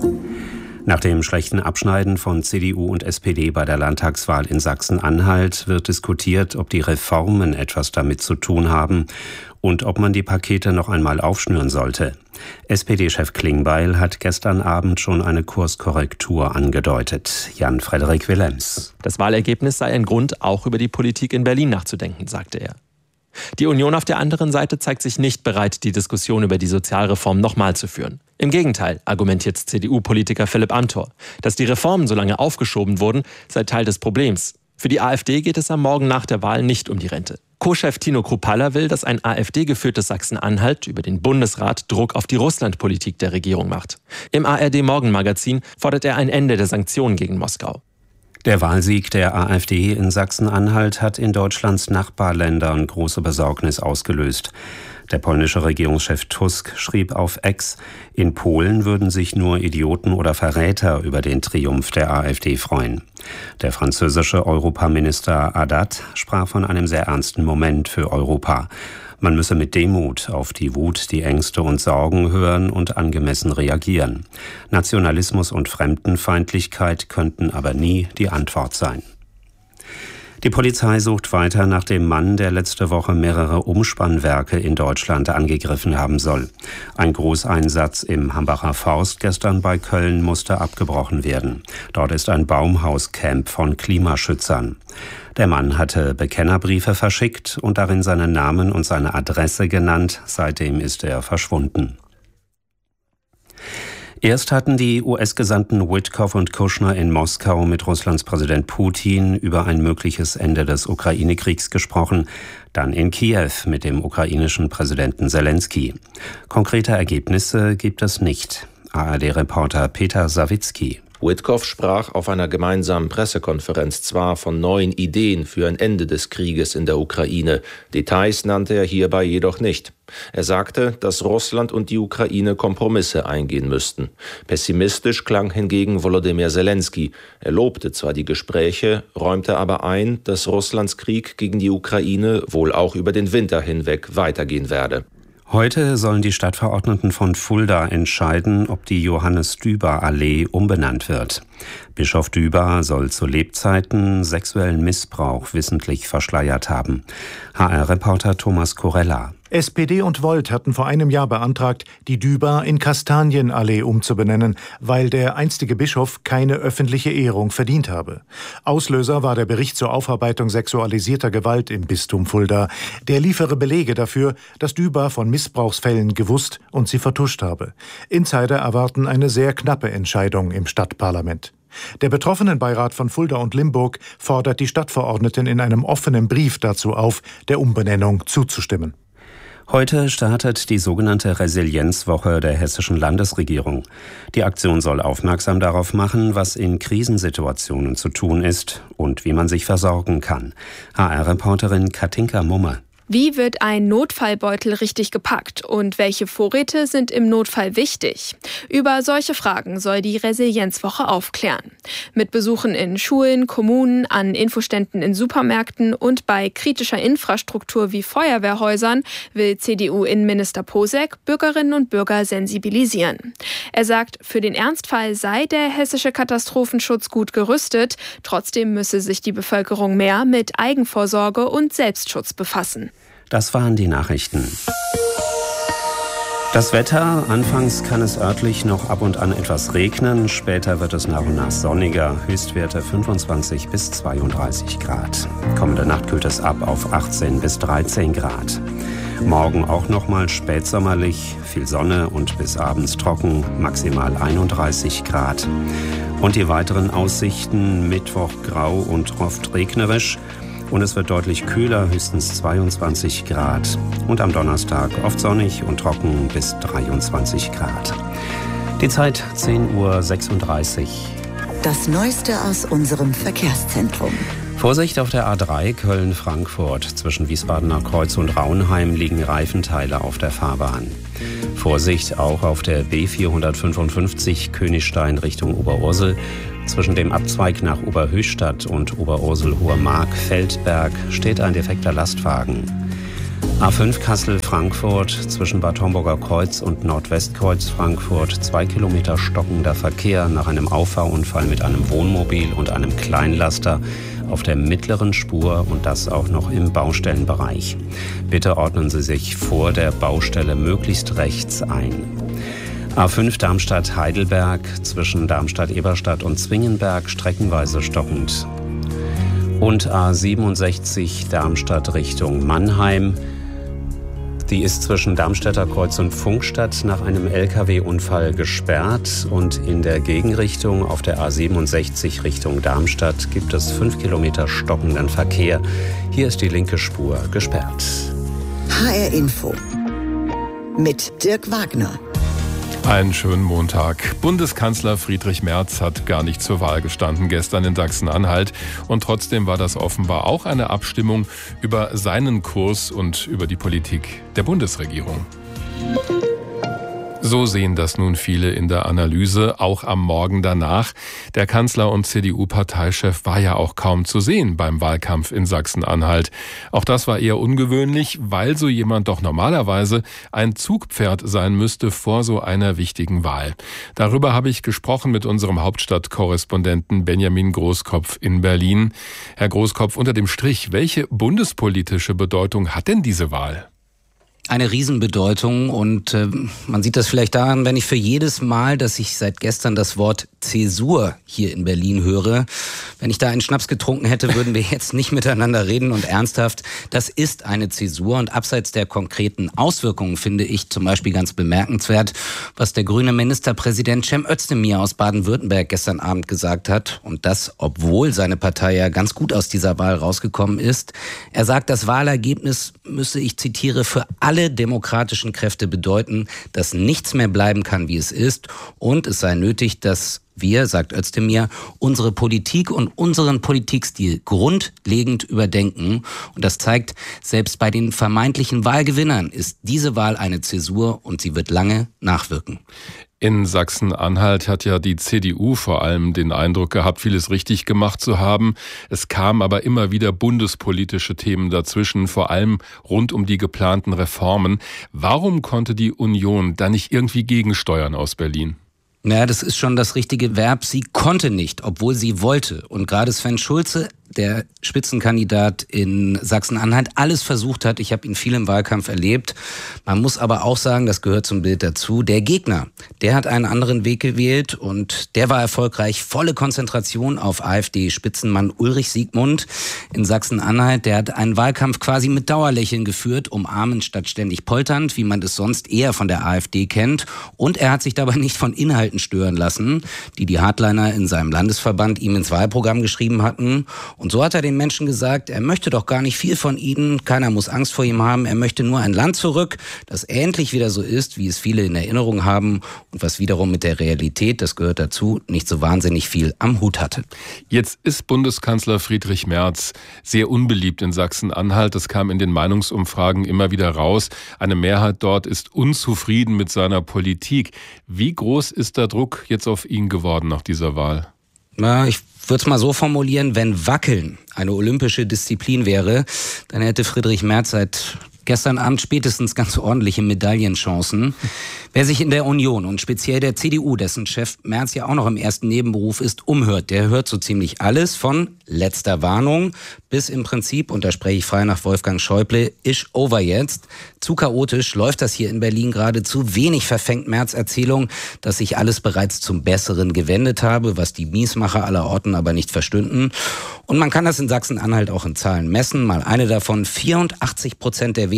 Nach dem schlechten Abschneiden von C D U und S P D bei der Landtagswahl in Sachsen-Anhalt wird diskutiert, ob die Reformen etwas damit zu tun haben und ob man die Pakete noch einmal aufschnüren sollte. S P D-Chef Klingbeil hat gestern Abend schon eine Kurskorrektur angedeutet. Jan-Frederik Willems. Das Wahlergebnis sei ein Grund, auch über die Politik in Berlin nachzudenken, sagte er. Die Union auf der anderen Seite zeigt sich nicht bereit, die Diskussion über die Sozialreform nochmal zu führen. Im Gegenteil, argumentiert C D U-Politiker Philipp Amthor. Dass die Reformen so lange aufgeschoben wurden, sei Teil des Problems. Für die AfD geht es am Morgen nach der Wahl nicht um die Rente. Co-Chef Tino Kruppalla will, dass ein AfD-geführtes Sachsen-Anhalt über den Bundesrat Druck auf die Russlandpolitik der Regierung macht. Im A R D-Morgenmagazin fordert er ein Ende der Sanktionen gegen Moskau. Der Wahlsieg der AfD in Sachsen-Anhalt hat in Deutschlands Nachbarländern große Besorgnis ausgelöst. Der polnische Regierungschef Tusk schrieb auf X, in Polen würden sich nur Idioten oder Verräter über den Triumph der AfD freuen. Der französische Europaminister Haddad sprach von einem sehr ernsten Moment für Europa. Man müsse mit Demut auf die Wut, die Ängste und Sorgen hören und angemessen reagieren. Nationalismus und Fremdenfeindlichkeit könnten aber nie die Antwort sein. Die Polizei sucht weiter nach dem Mann, der letzte Woche mehrere Umspannwerke in Deutschland angegriffen haben soll. Ein Großeinsatz im Hambacher Forst gestern bei Köln musste abgebrochen werden. Dort ist ein Baumhauscamp von Klimaschützern. Der Mann hatte Bekennerbriefe verschickt und darin seinen Namen und seine Adresse genannt. Seitdem ist er verschwunden. Erst hatten die U S-Gesandten Witkoff und Kushner in Moskau mit Russlands Präsident Putin über ein mögliches Ende des Ukraine-Kriegs gesprochen, dann in Kiew mit dem ukrainischen Präsidenten Selensky. Konkrete Ergebnisse gibt es nicht. A R D-Reporter Peter Sawicki. Witkoff sprach auf einer gemeinsamen Pressekonferenz zwar von neuen Ideen für ein Ende des Krieges in der Ukraine, Details nannte er hierbei jedoch nicht. Er sagte, dass Russland und die Ukraine Kompromisse eingehen müssten. Pessimistisch klang hingegen Volodymyr Selensky. Er lobte zwar die Gespräche, räumte aber ein, dass Russlands Krieg gegen die Ukraine wohl auch über den Winter hinweg weitergehen werde. Heute sollen die Stadtverordneten von Fulda entscheiden, ob die Johannes-Düber-Allee umbenannt wird. Bischof Düber soll zu Lebzeiten sexuellen Missbrauch wissentlich verschleiert haben. H R-Reporter Thomas Corella. S P D und Volt hatten vor einem Jahr beantragt, die Düber in Kastanienallee umzubenennen, weil der einstige Bischof keine öffentliche Ehrung verdient habe. Auslöser war der Bericht zur Aufarbeitung sexualisierter Gewalt im Bistum Fulda. Der liefere Belege dafür, dass Düber von Missbrauchsfällen gewusst und sie vertuscht habe. Insider erwarten eine sehr knappe Entscheidung im Stadtparlament. Der Betroffenenbeirat von Fulda und Limburg fordert die Stadtverordneten in einem offenen Brief dazu auf, der Umbenennung zuzustimmen. Heute startet die sogenannte Resilienzwoche der hessischen Landesregierung. Die Aktion soll aufmerksam darauf machen, was in Krisensituationen zu tun ist und wie man sich versorgen kann. H R-Reporterin Katinka Mumme. Wie wird ein Notfallbeutel richtig gepackt und welche Vorräte sind im Notfall wichtig? Über solche Fragen soll die Resilienzwoche aufklären. Mit Besuchen in Schulen, Kommunen, an Infoständen in Supermärkten und bei kritischer Infrastruktur wie Feuerwehrhäusern will C D U-Innenminister Posek Bürgerinnen und Bürger sensibilisieren. Er sagt, für den Ernstfall sei der hessische Katastrophenschutz gut gerüstet, trotzdem müsse sich die Bevölkerung mehr mit Eigenvorsorge und Selbstschutz befassen. Das waren die Nachrichten. Das Wetter: Anfangs kann es örtlich noch ab und an etwas regnen, später wird es nach und nach sonniger, Höchstwerte fünfundzwanzig bis zweiunddreißig Grad. Kommende Nacht kühlt es ab auf achtzehn bis dreizehn Grad. Morgen auch nochmal spätsommerlich, viel Sonne und bis abends trocken, maximal einunddreißig Grad. Und die weiteren Aussichten: Mittwoch grau und oft regnerisch. Und es wird deutlich kühler, höchstens zweiundzwanzig Grad. Und am Donnerstag oft sonnig und trocken bis dreiundzwanzig Grad. Die Zeit zehn Uhr sechsunddreißig. Das Neueste aus unserem Verkehrszentrum. Vorsicht auf der A drei Köln-Frankfurt. Zwischen Wiesbadener Kreuz und Raunheim liegen Reifenteile auf der Fahrbahn. Vorsicht auch auf der B vierhundertfünfundfünfzig Königstein Richtung Oberursel. Zwischen dem Abzweig nach Oberhöchstadt und Oberursel-Hohermark-Feldberg steht ein defekter Lastwagen. A fünf Kassel-Frankfurt zwischen Bad Homburger Kreuz und Nordwestkreuz Frankfurt. Zwei Kilometer stockender Verkehr nach einem Auffahrunfall mit einem Wohnmobil und einem Kleinlaster auf der mittleren Spur und das auch noch im Baustellenbereich. Bitte ordnen Sie sich vor der Baustelle möglichst rechts ein. A fünf Darmstadt-Heidelberg zwischen Darmstadt-Eberstadt und Zwingenberg streckenweise stockend. Und A siebenundsechzig Darmstadt Richtung Mannheim. Die ist zwischen Darmstädter Kreuz und Pfungstadt nach einem L K W-Unfall gesperrt. Und in der Gegenrichtung auf der A siebenundsechzig Richtung Darmstadt gibt es fünf Kilometer stockenden Verkehr. Hier ist die linke Spur gesperrt. H R Info mit Dirk Wagner. Einen schönen Montag. Bundeskanzler Friedrich Merz hat gar nicht zur Wahl gestanden gestern in Sachsen-Anhalt. Und trotzdem war das offenbar auch eine Abstimmung über seinen Kurs und über die Politik der Bundesregierung. So sehen das nun viele in der Analyse, auch am Morgen danach. Der Kanzler und C D U-Parteichef war ja auch kaum zu sehen beim Wahlkampf in Sachsen-Anhalt. Auch das war eher ungewöhnlich, weil so jemand doch normalerweise ein Zugpferd sein müsste vor so einer wichtigen Wahl. Darüber habe ich gesprochen mit unserem Hauptstadtkorrespondenten Benjamin Großkopf in Berlin. Herr Großkopf, unter dem Strich, welche bundespolitische Bedeutung hat denn diese Wahl? Eine Riesenbedeutung und äh, man sieht das vielleicht daran, wenn ich für jedes Mal, dass ich seit gestern das Wort Zäsur hier in Berlin höre, wenn ich da einen Schnaps getrunken hätte, würden wir jetzt nicht miteinander reden und ernsthaft. Das ist eine Zäsur und abseits der konkreten Auswirkungen finde ich zum Beispiel ganz bemerkenswert, was der grüne Ministerpräsident Cem Özdemir aus Baden-Württemberg gestern Abend gesagt hat und das, obwohl seine Partei ja ganz gut aus dieser Wahl rausgekommen ist. Er sagt, das Wahlergebnis müsse, ich zitiere, für alle demokratischen Kräfte bedeuten, dass nichts mehr bleiben kann, wie es ist und es sei nötig, dass wir, sagt Özdemir, unsere Politik und unseren Politikstil grundlegend überdenken. Und das zeigt, selbst bei den vermeintlichen Wahlgewinnern ist diese Wahl eine Zäsur und sie wird lange nachwirken. In Sachsen-Anhalt hat ja die C D U vor allem den Eindruck gehabt, vieles richtig gemacht zu haben. Es kamen aber immer wieder bundespolitische Themen dazwischen, vor allem rund um die geplanten Reformen. Warum konnte die Union da nicht irgendwie gegensteuern aus Berlin? Ja, das ist schon das richtige Verb. Sie konnte nicht, obwohl sie wollte. Und gerade Sven Schulze, der Spitzenkandidat in Sachsen-Anhalt, alles versucht hat. Ich habe ihn viel im Wahlkampf erlebt. Man muss aber auch sagen, das gehört zum Bild dazu, der Gegner, der hat einen anderen Weg gewählt und der war erfolgreich. Volle Konzentration auf AfD-Spitzenmann Ulrich Siegmund in Sachsen-Anhalt. Der hat einen Wahlkampf quasi mit Dauerlächeln geführt, umarmend statt ständig polternd, wie man das sonst eher von der AfD kennt. Und er hat sich dabei nicht von Inhalten stören lassen, die die Hardliner in seinem Landesverband ihm ins Wahlprogramm geschrieben hatten. Und so hat er den Menschen gesagt, er möchte doch gar nicht viel von ihnen, keiner muss Angst vor ihm haben, er möchte nur ein Land zurück, das endlich wieder so ist, wie es viele in Erinnerung haben und was wiederum mit der Realität, das gehört dazu, nicht so wahnsinnig viel am Hut hatte. Jetzt ist Bundeskanzler Friedrich Merz sehr unbeliebt in Sachsen-Anhalt, das kam in den Meinungsumfragen immer wieder raus. Eine Mehrheit dort ist unzufrieden mit seiner Politik. Wie groß ist der Druck jetzt auf ihn geworden nach dieser Wahl? Na, ich würde es mal so formulieren, wenn Wackeln eine olympische Disziplin wäre, dann hätte Friedrich Merz seit gestern Abend spätestens ganz ordentliche Medaillenchancen. Wer sich in der Union und speziell der C D U, dessen Chef Merz ja auch noch im ersten Nebenberuf ist, umhört, der hört so ziemlich alles von letzter Warnung bis im Prinzip, und da spreche ich frei nach Wolfgang Schäuble, ist over jetzt. Zu chaotisch läuft das hier in Berlin gerade, zu wenig verfängt Merz Erzählung, dass sich alles bereits zum Besseren gewendet habe, was die Miesmacher aller Orten aber nicht verstünden. Und man kann das in Sachsen-Anhalt auch in Zahlen messen. Mal eine davon, vierundachtzig Prozent der Wähler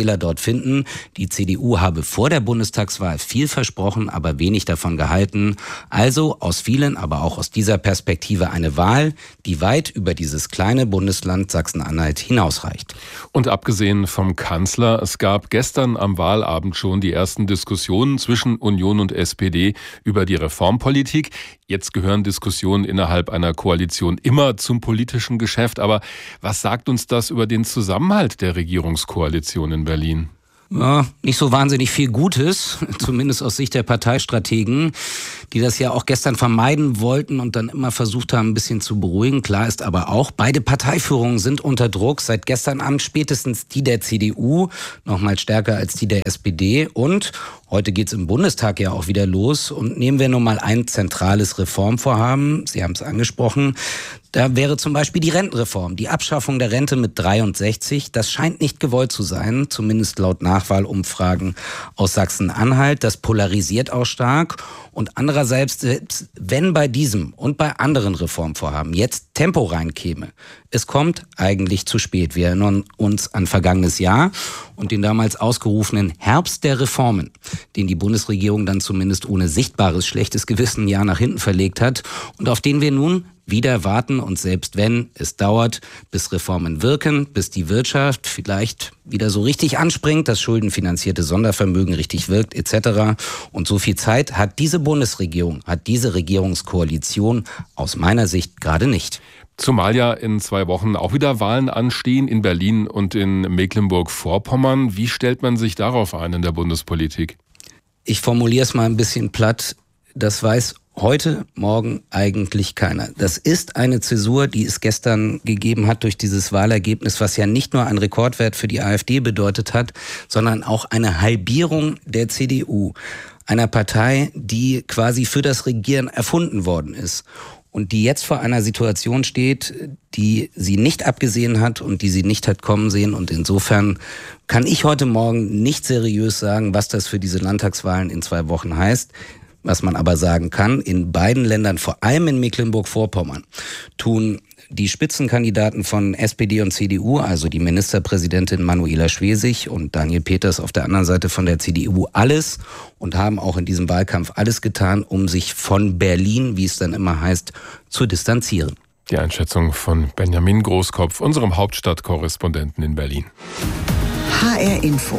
Wähler dort finden. Die C D U habe vor der Bundestagswahl viel versprochen, aber wenig davon gehalten. Also aus vielen, aber auch aus dieser Perspektive eine Wahl, die weit über dieses kleine Bundesland Sachsen-Anhalt hinausreicht. Und abgesehen vom Kanzler, es gab gestern am Wahlabend schon die ersten Diskussionen zwischen Union und S P D über die Reformpolitik. Jetzt gehören Diskussionen innerhalb einer Koalition immer zum politischen Geschäft. Aber was sagt uns das über den Zusammenhalt der Regierungskoalition in Berlin? Ja, nicht so wahnsinnig viel Gutes, zumindest aus Sicht der Parteistrategen, die das ja auch gestern vermeiden wollten und dann immer versucht haben, ein bisschen zu beruhigen. Klar ist aber auch, beide Parteiführungen sind unter Druck. Seit gestern Abend spätestens die der C D U, noch mal stärker als die der S P D. Und heute geht's im Bundestag ja auch wieder los. Und nehmen wir nun mal ein zentrales Reformvorhaben. Sie haben es angesprochen. Da wäre zum Beispiel die Rentenreform, die Abschaffung der Rente mit dreiundsechzig. Das scheint nicht gewollt zu sein, zumindest laut Nachwahlumfragen aus Sachsen-Anhalt. Das polarisiert auch stark. Und andererseits, selbst wenn bei diesem und bei anderen Reformvorhaben jetzt Tempo reinkäme, es kommt eigentlich zu spät. Wir erinnern uns an vergangenes Jahr und den damals ausgerufenen Herbst der Reformen, den die Bundesregierung dann zumindest ohne sichtbares schlechtes Gewissen ein Jahr nach hinten verlegt hat und auf den wir nun wieder warten. Und selbst wenn es dauert, bis Reformen wirken, bis die Wirtschaft vielleicht wieder so richtig anspringt, das schuldenfinanzierte Sondervermögen richtig wirkt et cetera. Und so viel Zeit hat diese Bundesregierung, hat diese Regierungskoalition aus meiner Sicht gerade nicht. Zumal ja in zwei Wochen auch wieder Wahlen anstehen in Berlin und in Mecklenburg-Vorpommern. Wie stellt man sich darauf ein in der Bundespolitik? Ich formuliere es mal ein bisschen platt. Das weiß heute, morgen eigentlich keiner. Das ist eine Zäsur, die es gestern gegeben hat durch dieses Wahlergebnis, was ja nicht nur einen Rekordwert für die AfD bedeutet hat, sondern auch eine Halbierung der C D U. Einer Partei, die quasi für das Regieren erfunden worden ist. Und die jetzt vor einer Situation steht, die sie nicht abgesehen hat und die sie nicht hat kommen sehen. Und insofern kann ich heute Morgen nicht seriös sagen, was das für diese Landtagswahlen in zwei Wochen heißt. Was man aber sagen kann, in beiden Ländern, vor allem in Mecklenburg-Vorpommern, tun die Spitzenkandidaten von S P D und C D U, also die Ministerpräsidentin Manuela Schwesig und Daniel Peters auf der anderen Seite von der C D U, alles und haben auch in diesem Wahlkampf alles getan, um sich von Berlin, wie es dann immer heißt, zu distanzieren. Die Einschätzung von Benjamin Großkopf, unserem Hauptstadtkorrespondenten in Berlin. H R Info.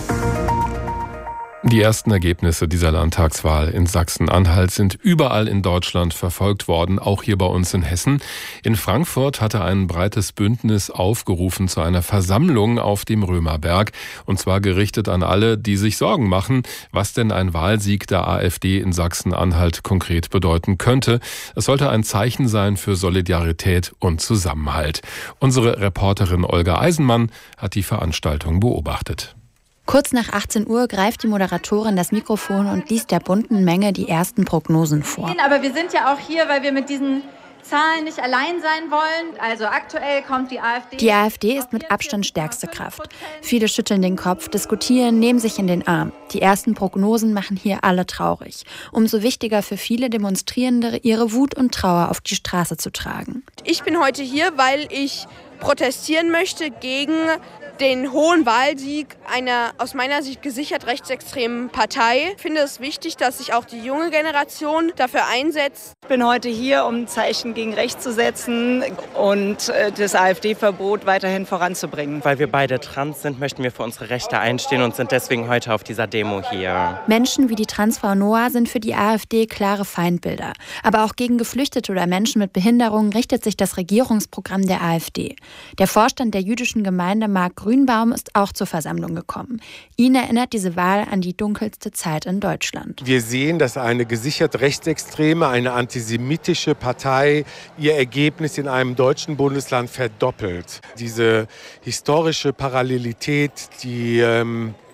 Die ersten Ergebnisse dieser Landtagswahl in Sachsen-Anhalt sind überall in Deutschland verfolgt worden, auch hier bei uns in Hessen. In Frankfurt hatte ein breites Bündnis aufgerufen zu einer Versammlung auf dem Römerberg, und zwar gerichtet an alle, die sich Sorgen machen, was denn ein Wahlsieg der AfD in Sachsen-Anhalt konkret bedeuten könnte. Es sollte ein Zeichen sein für Solidarität und Zusammenhalt. Unsere Reporterin Olga Eisenmann hat die Veranstaltung beobachtet. Kurz nach achtzehn Uhr greift die Moderatorin das Mikrofon und liest der bunten Menge die ersten Prognosen vor. Aber wir sind ja auch hier, weil wir mit diesen Zahlen nicht allein sein wollen. Also aktuell kommt die AfD. Die AfD ist mit Abstand stärkste Kraft. Viele schütteln den Kopf, diskutieren, nehmen sich in den Arm. Die ersten Prognosen machen hier alle traurig. Umso wichtiger für viele Demonstrierende, ihre Wut und Trauer auf die Straße zu tragen. Ich bin heute hier, weil ich protestieren möchte gegen den hohen Wahlsieg einer aus meiner Sicht gesichert rechtsextremen Partei. Ich finde es wichtig, dass sich auch die junge Generation dafür einsetzt. Ich bin heute hier, um ein Zeichen gegen rechts zu setzen und das AfD-Verbot weiterhin voranzubringen. Weil wir beide trans sind, möchten wir für unsere Rechte einstehen und sind deswegen heute auf dieser Demo hier. Menschen wie die Transfrau Noah sind für die AfD klare Feindbilder. Aber auch gegen Geflüchtete oder Menschen mit Behinderungen richtet sich das Regierungsprogramm der AfD. Der Vorstand der jüdischen Gemeinde Mark Grünbaum ist auch zur Versammlung gekommen. Ihn erinnert diese Wahl an die dunkelste Zeit in Deutschland. Wir sehen, dass eine gesichert rechtsextreme, eine antisemitische Partei ihr Ergebnis in einem deutschen Bundesland verdoppelt. Diese historische Parallelität, die ähm,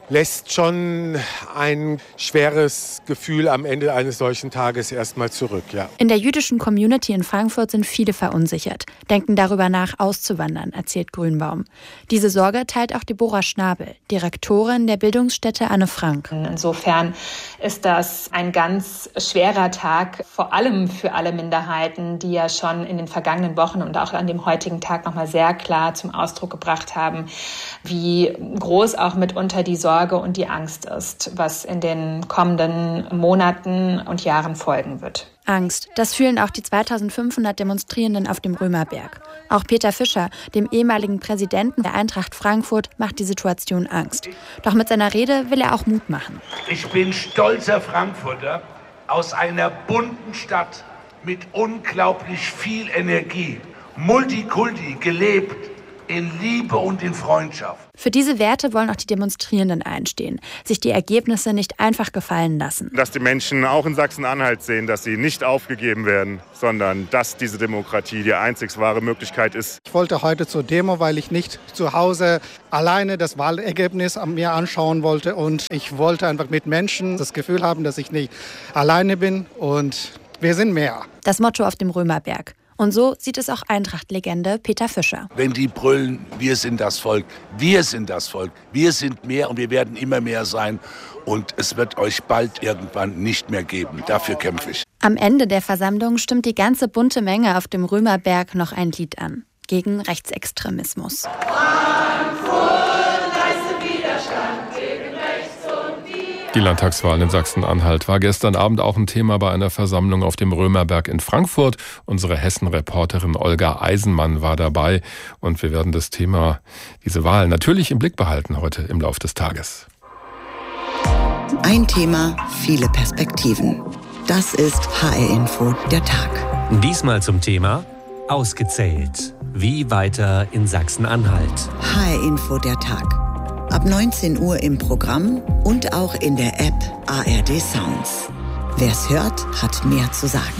lässt schon ein schweres Gefühl am Ende eines solchen Tages erstmal zurück. Ja. In der jüdischen Community in Frankfurt sind viele verunsichert, denken darüber nach, auszuwandern, erzählt Grünbaum. Diese Sorge teilt auch Deborah Schnabel, Direktorin der Bildungsstätte Anne Frank. Insofern ist das ein ganz schwerer Tag, vor allem für alle Minderheiten, die ja schon in den vergangenen Wochen und auch an dem heutigen Tag nochmal sehr klar zum Ausdruck gebracht haben, wie groß auch mitunter die Sorge und die Angst ist, was in den kommenden Monaten und Jahren folgen wird. Angst, das fühlen auch die zweitausendfünfhundert Demonstrierenden auf dem Römerberg. Auch Peter Fischer, dem ehemaligen Präsidenten der Eintracht Frankfurt, macht die Situation Angst. Doch mit seiner Rede will er auch Mut machen. Ich bin stolzer Frankfurter aus einer bunten Stadt mit unglaublich viel Energie, Multikulti, gelebt in Liebe und in Freundschaft. Für diese Werte wollen auch die Demonstrierenden einstehen, sich die Ergebnisse nicht einfach gefallen lassen. Dass die Menschen auch in Sachsen-Anhalt sehen, dass sie nicht aufgegeben werden, sondern dass diese Demokratie die einzig wahre Möglichkeit ist. Ich wollte heute zur Demo, weil ich nicht zu Hause alleine das Wahlergebnis mir anschauen wollte. Und ich wollte einfach mit Menschen das Gefühl haben, dass ich nicht alleine bin und wir sind mehr. Das Motto auf dem Römerberg. Und so sieht es auch Eintracht-Legende Peter Fischer. Wenn die brüllen, wir sind das Volk, wir sind das Volk, wir sind mehr und wir werden immer mehr sein. Und es wird euch bald irgendwann nicht mehr geben. Dafür kämpfe ich. Am Ende der Versammlung stimmt die ganze bunte Menge auf dem Römerberg noch ein Lied an. Gegen Rechtsextremismus. Die Landtagswahl in Sachsen-Anhalt war gestern Abend auch ein Thema bei einer Versammlung auf dem Römerberg in Frankfurt. Unsere Hessen-Reporterin Olga Eisenmann war dabei und wir werden das Thema, diese Wahl, natürlich im Blick behalten heute im Laufe des Tages. Ein Thema, viele Perspektiven. Das ist H R-Info, der Tag. Diesmal zum Thema ausgezählt. Wie weiter in Sachsen-Anhalt? H R-Info, der Tag. Ab neunzehn Uhr im Programm und auch in der App A R D Sounds. Wer's hört, hat mehr zu sagen.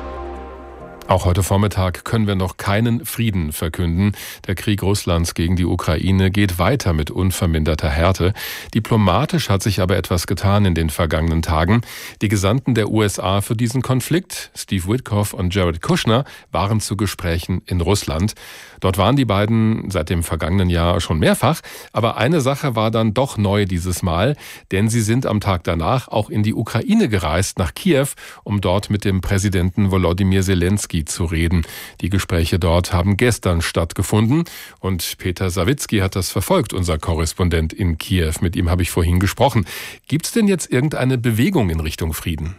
Auch heute Vormittag können wir noch keinen Frieden verkünden. Der Krieg Russlands gegen die Ukraine geht weiter mit unverminderter Härte. Diplomatisch hat sich aber etwas getan in den vergangenen Tagen. Die Gesandten der U S A für diesen Konflikt, Steve Witkoff und Jared Kushner, waren zu Gesprächen in Russland. Dort waren die beiden seit dem vergangenen Jahr schon mehrfach. Aber eine Sache war dann doch neu dieses Mal, denn sie sind am Tag danach auch in die Ukraine gereist, nach Kiew, um dort mit dem Präsidenten Volodymyr Zelensky zu reden. Die Gespräche dort haben gestern stattgefunden und Peter Sawicki hat das verfolgt, unser Korrespondent in Kiew. Mit ihm habe ich vorhin gesprochen. Gibt es denn jetzt irgendeine Bewegung in Richtung Frieden?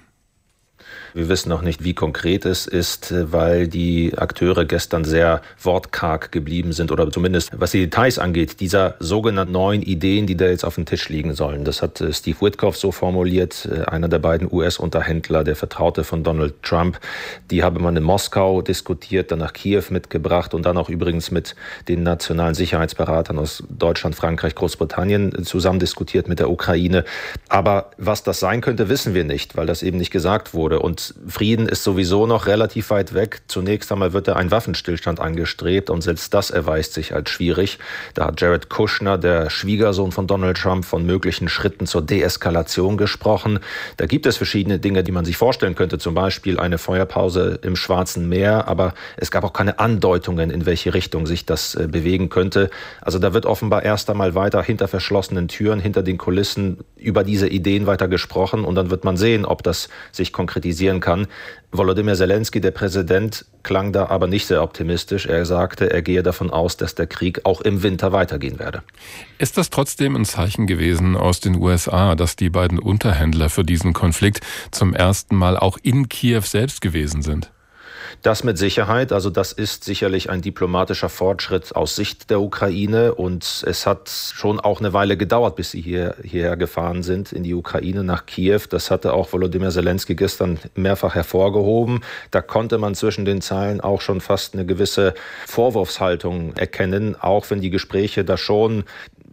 Wir wissen noch nicht, wie konkret es ist, weil die Akteure gestern sehr wortkarg geblieben sind oder zumindest was die Details angeht, dieser sogenannten neuen Ideen, die da jetzt auf dem Tisch liegen sollen. Das hat Steve Witkoff so formuliert, einer der beiden U S-Unterhändler, der Vertraute von Donald Trump. Die habe man in Moskau diskutiert, dann nach Kiew mitgebracht und dann auch übrigens mit den nationalen Sicherheitsberatern aus Deutschland, Frankreich, Großbritannien zusammen diskutiert mit der Ukraine. Aber was das sein könnte, wissen wir nicht, weil das eben nicht gesagt wurde. Und Frieden ist sowieso noch relativ weit weg. Zunächst einmal wird da ein Waffenstillstand angestrebt und selbst das erweist sich als schwierig. Da hat Jared Kushner, der Schwiegersohn von Donald Trump, von möglichen Schritten zur Deeskalation gesprochen. Da gibt es verschiedene Dinge, die man sich vorstellen könnte, zum Beispiel eine Feuerpause im Schwarzen Meer, aber es gab auch keine Andeutungen, in welche Richtung sich das bewegen könnte. Also da wird offenbar erst einmal weiter hinter verschlossenen Türen, hinter den Kulissen über diese Ideen weiter gesprochen und dann wird man sehen, ob das sich konkretisieren kann. Volodymyr Zelensky, der Präsident, klang da aber nicht sehr optimistisch. Er sagte, er gehe davon aus, dass der Krieg auch im Winter weitergehen werde. Ist das trotzdem ein Zeichen gewesen aus den U S A, dass die beiden Unterhändler für diesen Konflikt zum ersten Mal auch in Kiew selbst gewesen sind? Das mit Sicherheit. Also das ist sicherlich ein diplomatischer Fortschritt aus Sicht der Ukraine. Und es hat schon auch eine Weile gedauert, bis sie hier, hierher gefahren sind in die Ukraine nach Kiew. Das hatte auch Volodymyr Zelensky gestern mehrfach hervorgehoben. Da konnte man zwischen den Zeilen auch schon fast eine gewisse Vorwurfshaltung erkennen, auch wenn die Gespräche da schon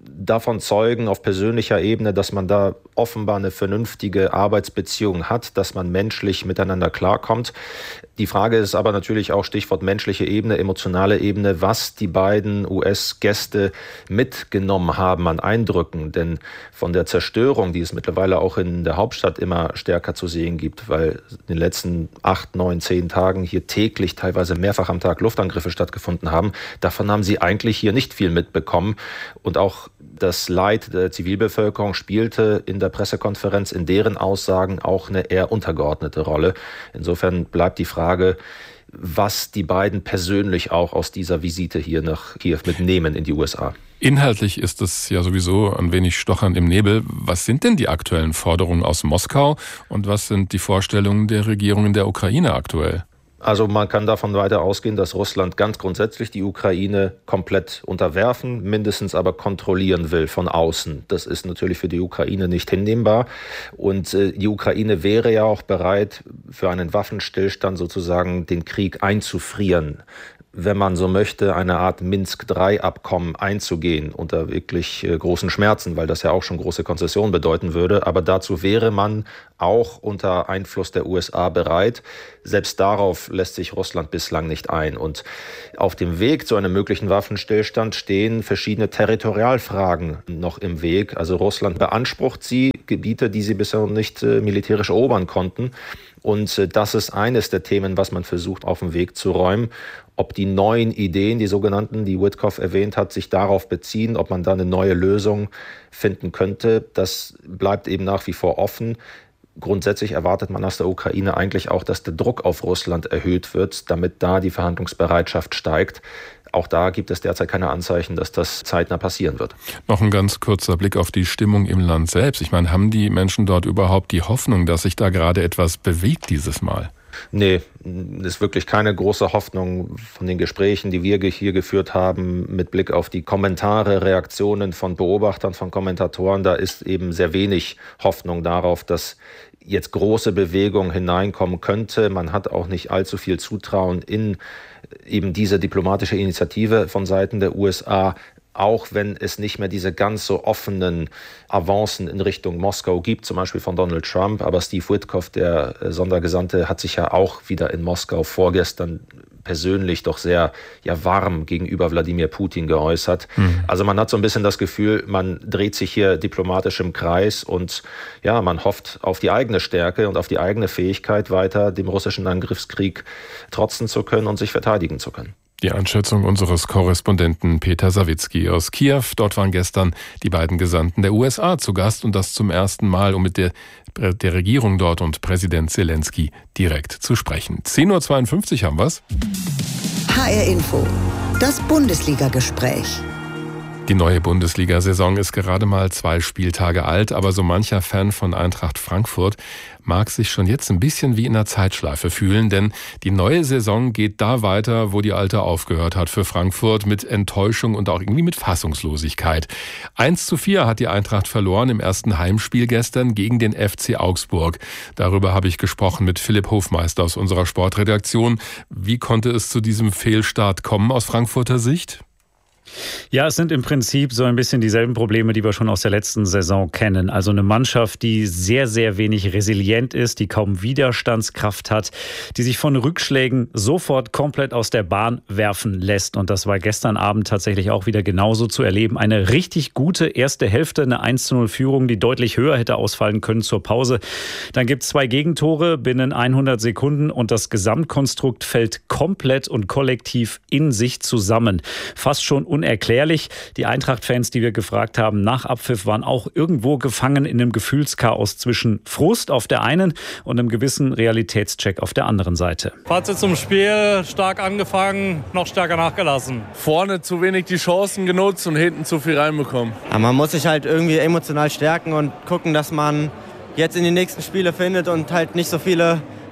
davon zeugen auf persönlicher Ebene, dass man da offenbar eine vernünftige Arbeitsbeziehung hat, dass man menschlich miteinander klarkommt. Die Frage ist aber natürlich auch Stichwort menschliche Ebene, emotionale Ebene, was die beiden U S-Gäste mitgenommen haben an Eindrücken. Denn von der Zerstörung, die es mittlerweile auch in der Hauptstadt immer stärker zu sehen gibt, weil in den letzten acht, neun, zehn Tagen hier täglich teilweise mehrfach am Tag Luftangriffe stattgefunden haben, davon haben sie eigentlich hier nicht viel mitbekommen. Und auch das Leid der Zivilbevölkerung spielte in der Pressekonferenz in deren Aussagen auch eine eher untergeordnete Rolle. Insofern bleibt die Frage, was die beiden persönlich auch aus dieser Visite hier nach Kiew mitnehmen in die U S A. Inhaltlich ist es ja sowieso ein wenig stochern im Nebel. Was sind denn die aktuellen Forderungen aus Moskau und was sind die Vorstellungen der Regierung in der Ukraine aktuell? Also man kann davon weiter ausgehen, dass Russland ganz grundsätzlich die Ukraine komplett unterwerfen, mindestens aber kontrollieren will von außen. Das ist natürlich für die Ukraine nicht hinnehmbar. Und äh, die Ukraine wäre ja auch bereit, für einen Waffenstillstand sozusagen den Krieg einzufrieren, wenn man so möchte, eine Art Minsk drei Abkommen einzugehen unter wirklich äh, großen Schmerzen, weil das ja auch schon große Konzessionen bedeuten würde. Aber dazu wäre man auch unter Einfluss der U S A bereit. Selbst darauf lässt sich Russland bislang nicht ein. Und auf dem Weg zu einem möglichen Waffenstillstand stehen verschiedene Territorialfragen noch im Weg. Also Russland beansprucht sie, Gebiete, die sie bisher nicht äh, militärisch erobern konnten. Und äh, das ist eines der Themen, was man versucht auf den Weg zu räumen. Ob die neuen Ideen, die sogenannten, die Witkoff erwähnt hat, sich darauf beziehen, ob man da eine neue Lösung finden könnte, das bleibt eben nach wie vor offen. Grundsätzlich erwartet man aus der Ukraine eigentlich auch, dass der Druck auf Russland erhöht wird, damit da die Verhandlungsbereitschaft steigt. Auch da gibt es derzeit keine Anzeichen, dass das zeitnah passieren wird. Noch ein ganz kurzer Blick auf die Stimmung im Land selbst. Ich meine, haben die Menschen dort überhaupt die Hoffnung, dass sich da gerade etwas bewegt dieses Mal? Nee, es ist wirklich keine große Hoffnung von den Gesprächen, die wir hier geführt haben, mit Blick auf die Kommentare, Reaktionen von Beobachtern, von Kommentatoren. Da ist eben sehr wenig Hoffnung darauf, dass jetzt große Bewegung hineinkommen könnte. Man hat auch nicht allzu viel Zutrauen in eben diese diplomatische Initiative von Seiten der U S A, auch wenn es nicht mehr diese ganz so offenen Avancen in Richtung Moskau gibt, zum Beispiel von Donald Trump. Aber Steve Witkoff, der Sondergesandte, hat sich ja auch wieder in Moskau vorgestern persönlich doch sehr ja, warm gegenüber Wladimir Putin geäußert. Mhm. Also man hat so ein bisschen das Gefühl, man dreht sich hier diplomatisch im Kreis und ja, man hofft auf die eigene Stärke und auf die eigene Fähigkeit, weiter dem russischen Angriffskrieg trotzen zu können und sich verteidigen zu können. Die Einschätzung unseres Korrespondenten Peter Sawicki aus Kiew. Dort waren gestern die beiden Gesandten der U S A zu Gast und das zum ersten Mal, um mit der, der Regierung dort und Präsident Zelensky direkt zu sprechen. zehn Uhr zweiundfünfzig haben wir's. H R Info, das Bundesliga-Gespräch. Die neue Bundesliga-Saison ist gerade mal zwei Spieltage alt, aber so mancher Fan von Eintracht Frankfurt mag sich schon jetzt ein bisschen wie in einer Zeitschleife fühlen, denn die neue Saison geht da weiter, wo die alte aufgehört hat für Frankfurt, mit Enttäuschung und auch irgendwie mit Fassungslosigkeit. eins zu vier hat die Eintracht verloren im ersten Heimspiel gestern gegen den F C Augsburg. Darüber habe ich gesprochen mit Philipp Hofmeister aus unserer Sportredaktion. Wie konnte es zu diesem Fehlstart kommen aus Frankfurter Sicht? Ja, es sind im Prinzip so ein bisschen dieselben Probleme, die wir schon aus der letzten Saison kennen. Also eine Mannschaft, die sehr, sehr wenig resilient ist, die kaum Widerstandskraft hat, die sich von Rückschlägen sofort komplett aus der Bahn werfen lässt. Und das war gestern Abend tatsächlich auch wieder genauso zu erleben. Eine richtig gute erste Hälfte, eine eins zu null Führung, die deutlich höher hätte ausfallen können zur Pause. Dann gibt es zwei Gegentore binnen hundert Sekunden und das Gesamtkonstrukt fällt komplett und kollektiv in sich zusammen. Fast schon unerklärlich. Die Eintracht-Fans, die wir gefragt haben, nach Abpfiff waren auch irgendwo gefangen in einem Gefühlschaos zwischen Frust auf der einen und einem gewissen Realitätscheck auf der anderen Seite. Fazit zum Spiel: stark angefangen, noch stärker nachgelassen. Vorne zu wenig die Chancen genutzt und hinten zu viel reinbekommen. Ja, man muss sich halt irgendwie emotional stärken und gucken, dass man jetzt in die nächsten Spiele findet und halt nicht so viele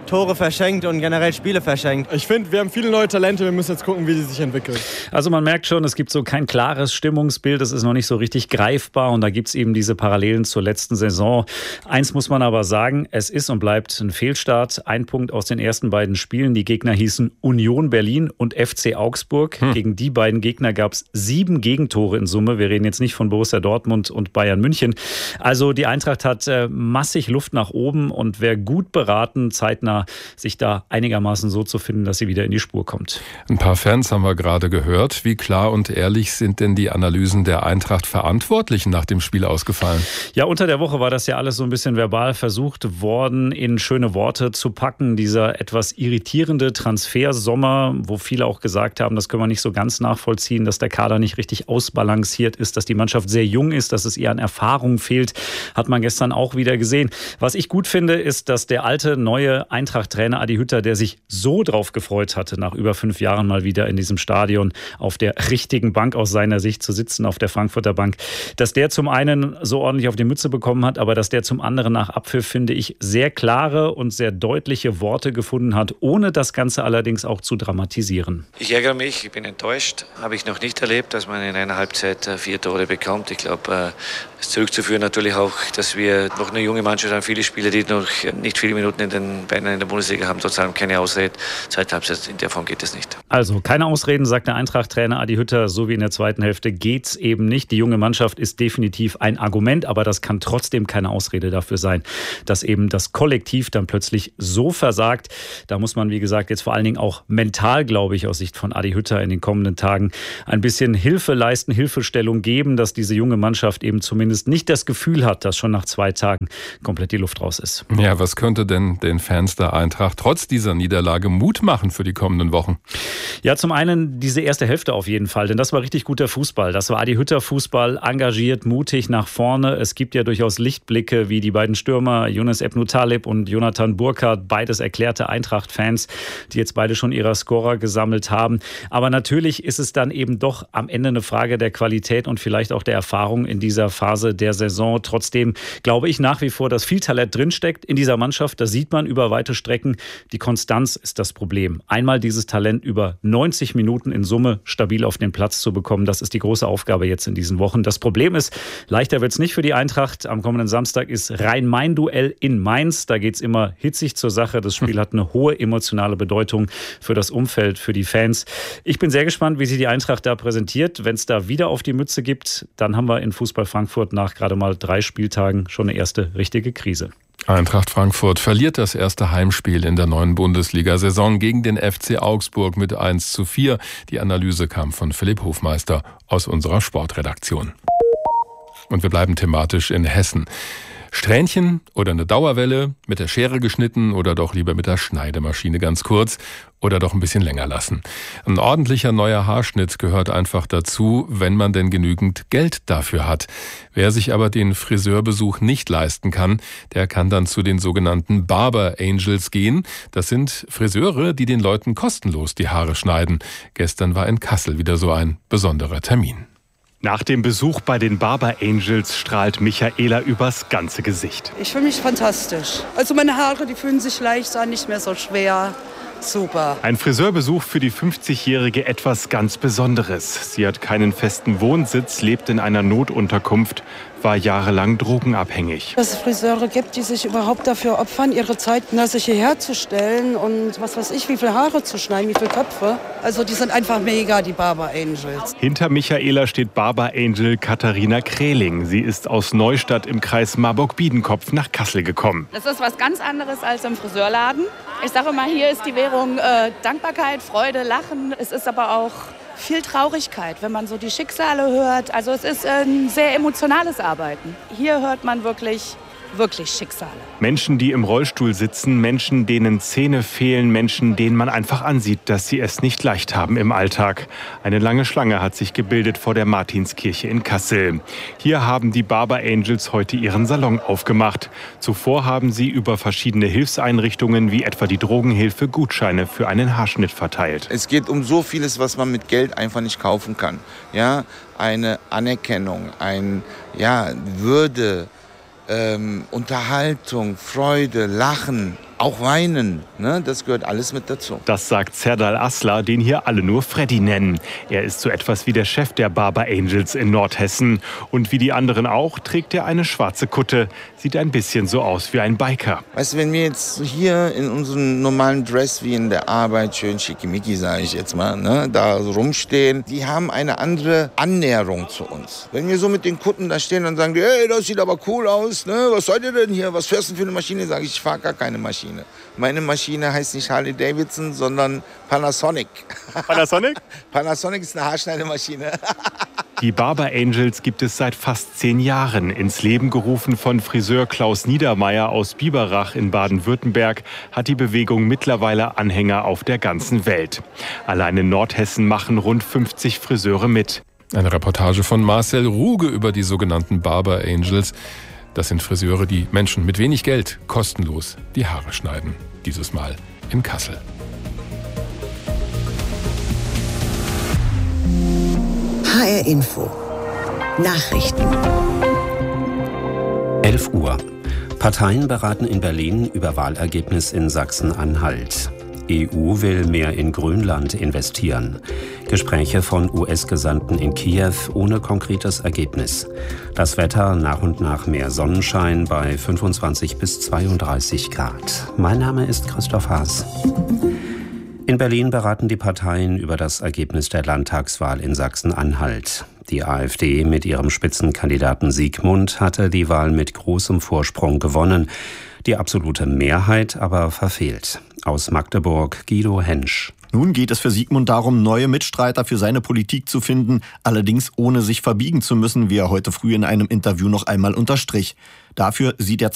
Tore verschenkt und generell Spiele verschenkt. Ich finde, wir haben viele neue Talente, wir müssen jetzt gucken, wie die sich entwickeln. Also man merkt schon, es gibt so kein klares Stimmungsbild, es ist noch nicht so richtig greifbar und da gibt es eben diese Parallelen zur letzten Saison. Eins muss man aber sagen, es ist und bleibt ein Fehlstart. Ein Punkt aus den ersten beiden Spielen. Die Gegner hießen Union Berlin und F C Augsburg. Hm. Gegen die beiden Gegner gab es sieben Gegentore in Summe. Wir reden jetzt nicht von Borussia Dortmund und Bayern München. Also die Eintracht hat äh, massig Luft nach oben und wäre gut beraten, zeitnah sich da einigermaßen so zu finden, dass sie wieder in die Spur kommt. Ein paar Fans haben wir gerade gehört. Wie klar und ehrlich sind denn die Analysen der Eintracht-Verantwortlichen nach dem Spiel ausgefallen? Ja, unter der Woche war das ja alles so ein bisschen verbal versucht worden, in schöne Worte zu packen. Dieser etwas irritierende Transfersommer, wo viele auch gesagt haben, das können wir nicht so ganz nachvollziehen, dass der Kader nicht richtig ausbalanciert ist, dass die Mannschaft sehr jung ist, dass es ihr an Erfahrung fehlt, hat man gestern auch wieder gesehen. Was ich gut finde, ist, dass der alte, neue Eintracht-Trainer Adi Hütter, der sich so drauf gefreut hatte, nach über fünf Jahren mal wieder in diesem Stadion auf der richtigen Bank aus seiner Sicht zu sitzen, auf der Frankfurter Bank, dass der zum einen so ordentlich auf die Mütze bekommen hat, aber dass der zum anderen nach Abpfiff, finde ich, sehr klare und sehr deutliche Worte gefunden hat, ohne das Ganze allerdings auch zu dramatisieren. Ich ärgere mich, ich bin enttäuscht. Habe ich noch nicht erlebt, dass man in einer Halbzeit vier Tore bekommt. Ich glaube, es ist zurückzuführen natürlich auch, dass wir noch eine junge Mannschaft haben, viele Spieler, die noch nicht viele Minuten in den Beinen in der Bundesliga haben, trotzdem keine Ausrede. Zweite Halbzeit, in der Form geht es nicht. Also keine Ausreden, sagt der Eintracht-Trainer Adi Hütter, so wie in der zweiten Hälfte geht's eben nicht. Die junge Mannschaft ist definitiv ein Argument, aber das kann trotzdem keine Ausrede dafür sein, dass eben das Kollektiv dann plötzlich so versagt. Da muss man, wie gesagt, jetzt vor allen Dingen auch mental, glaube ich, aus Sicht von Adi Hütter in den kommenden Tagen ein bisschen Hilfe leisten, Hilfestellung geben, dass diese junge Mannschaft eben zumindest nicht das Gefühl hat, dass schon nach zwei Tagen komplett die Luft raus ist. Ja, was könnte denn den Fans der Eintracht trotz dieser Niederlage Mut machen für die kommenden Wochen? Ja, zum einen diese erste Hälfte auf jeden Fall, denn das war richtig guter Fußball. Das war Adi Hütter Fußball, engagiert, mutig nach vorne. Es gibt ja durchaus Lichtblicke, wie die beiden Stürmer Younes Ebnou Taleb und Jonathan Burkhardt, beides erklärte Eintracht-Fans, die jetzt beide schon ihre Scorer gesammelt haben. Aber natürlich ist es dann eben doch am Ende eine Frage der Qualität und vielleicht auch der Erfahrung in dieser Phase der Saison. Trotzdem glaube ich nach wie vor, dass viel Talent drinsteckt in dieser Mannschaft. Das sieht man über weite Strecken. Die Konstanz ist das Problem. Einmal dieses Talent über neunzig Minuten in Summe stabil auf den Platz zu bekommen, das ist die große Aufgabe jetzt in diesen Wochen. Das Problem ist, leichter wird es nicht für die Eintracht. Am kommenden Samstag ist Rhein-Main-Duell in Mainz. Da geht es immer hitzig zur Sache. Das Spiel hat eine hohe emotionale Bedeutung für das Umfeld, für die Fans. Ich bin sehr gespannt, wie sich die Eintracht da präsentiert. Wenn es da wieder auf die Mütze gibt, dann haben wir in Fußball Frankfurt nach gerade mal drei Spieltagen schon eine erste richtige Krise. Eintracht Frankfurt verliert das erste Heimspiel in der neuen Bundesliga-Saison gegen den F C Augsburg mit eins zu vier. Die Analyse kam von Philipp Hofmeister aus unserer Sportredaktion. Und wir bleiben thematisch in Hessen. Strähnchen oder eine Dauerwelle, mit der Schere geschnitten oder doch lieber mit der Schneidemaschine ganz kurz oder doch ein bisschen länger lassen. Ein ordentlicher neuer Haarschnitt gehört einfach dazu, wenn man denn genügend Geld dafür hat. Wer sich aber den Friseurbesuch nicht leisten kann, der kann dann zu den sogenannten Barber Angels gehen. Das sind Friseure, die den Leuten kostenlos die Haare schneiden. Gestern war in Kassel wieder so ein besonderer Termin. Nach dem Besuch bei den Barber Angels strahlt Michaela übers ganze Gesicht. Ich fühle mich fantastisch. Also meine Haare, die fühlen sich leicht an, nicht mehr so schwer. Super. Ein Friseurbesuch für die fünfzigjährige etwas ganz Besonderes. Sie hat keinen festen Wohnsitz, lebt in einer Notunterkunft, war jahrelang drogenabhängig. Dass es Friseure gibt, die sich überhaupt dafür opfern, ihre Zeit sich hierher zu stellen und was weiß ich, wie viele Haare zu schneiden, wie viele Köpfe. Also die sind einfach mega, die Barber Angels. Hinter Michaela steht Barber Angel Katharina Kreling. Sie ist aus Neustadt im Kreis Marburg-Biedenkopf nach Kassel gekommen. Das ist was ganz anderes als im Friseurladen. Ich sage immer, hier ist die Währung äh, Dankbarkeit, Freude, Lachen. Es ist aber auch viel Traurigkeit, wenn man so die Schicksale hört. Also es ist ein sehr emotionales Arbeiten. Hier hört man wirklich, wirklich Schicksale. Menschen, die im Rollstuhl sitzen, Menschen, denen Zähne fehlen, Menschen, denen man einfach ansieht, dass sie es nicht leicht haben im Alltag. Eine lange Schlange hat sich gebildet vor der Martinskirche in Kassel. Hier haben die Barber Angels heute ihren Salon aufgemacht. Zuvor haben sie über verschiedene Hilfseinrichtungen wie etwa die Drogenhilfe Gutscheine für einen Haarschnitt verteilt. Es geht um so vieles, was man mit Geld einfach nicht kaufen kann. Ja, eine Anerkennung, ein, ja, Würde, Ähm, Unterhaltung, Freude, Lachen, auch weinen. Ne? Das gehört alles mit dazu. Das sagt Serdal Aslan, den hier alle nur Freddy nennen. Er ist so etwas wie der Chef der Barber Angels in Nordhessen. Und wie die anderen auch, trägt er eine schwarze Kutte. Sieht ein bisschen so aus wie ein Biker. Weißt du, wenn wir jetzt hier in unserem normalen Dress wie in der Arbeit, schön schickimicki, sage ich jetzt mal, ne, da rumstehen, die haben eine andere Annäherung zu uns. Wenn wir so mit den Kutten da stehen und sagen, hey, das sieht aber cool aus, ne? Was seid ihr denn hier? Was fährst du für eine Maschine? Sage ich, ich fahre gar keine Maschine. Meine Maschine heißt nicht Harley Davidson, sondern Panasonic. Panasonic? Panasonic ist eine Haarschneidemaschine. Die Barber Angels gibt es seit fast zehn Jahren. Ins Leben gerufen von Friseur Klaus Niedermeyer aus Biberach in Baden-Württemberg, hat die Bewegung mittlerweile Anhänger auf der ganzen Welt. Allein in Nordhessen machen rund fünfzig Friseure mit. Eine Reportage von Marcel Ruge über die sogenannten Barber Angels. Das sind Friseure, die Menschen mit wenig Geld kostenlos die Haare schneiden. Dieses Mal in Kassel. H R Info. Nachrichten. elf Uhr. Parteien beraten in Berlin über Wahlergebnis in Sachsen-Anhalt. E U will mehr in Grönland investieren. Gespräche von U S-Gesandten in Kiew ohne konkretes Ergebnis. Das Wetter nach und nach mehr Sonnenschein bei fünfundzwanzig bis zweiunddreißig Grad. Mein Name ist Christoph Haas. In Berlin beraten die Parteien über das Ergebnis der Landtagswahl in Sachsen-Anhalt. Die AfD mit ihrem Spitzenkandidaten Siegmund hatte die Wahl mit großem Vorsprung gewonnen. Die absolute Mehrheit aber verfehlt. Aus Magdeburg Guido Hensch. Nun geht es für Siegmund darum, neue Mitstreiter für seine Politik zu finden, allerdings ohne sich verbiegen zu müssen, wie er heute früh in einem Interview noch einmal unterstrich. Dafür sieht er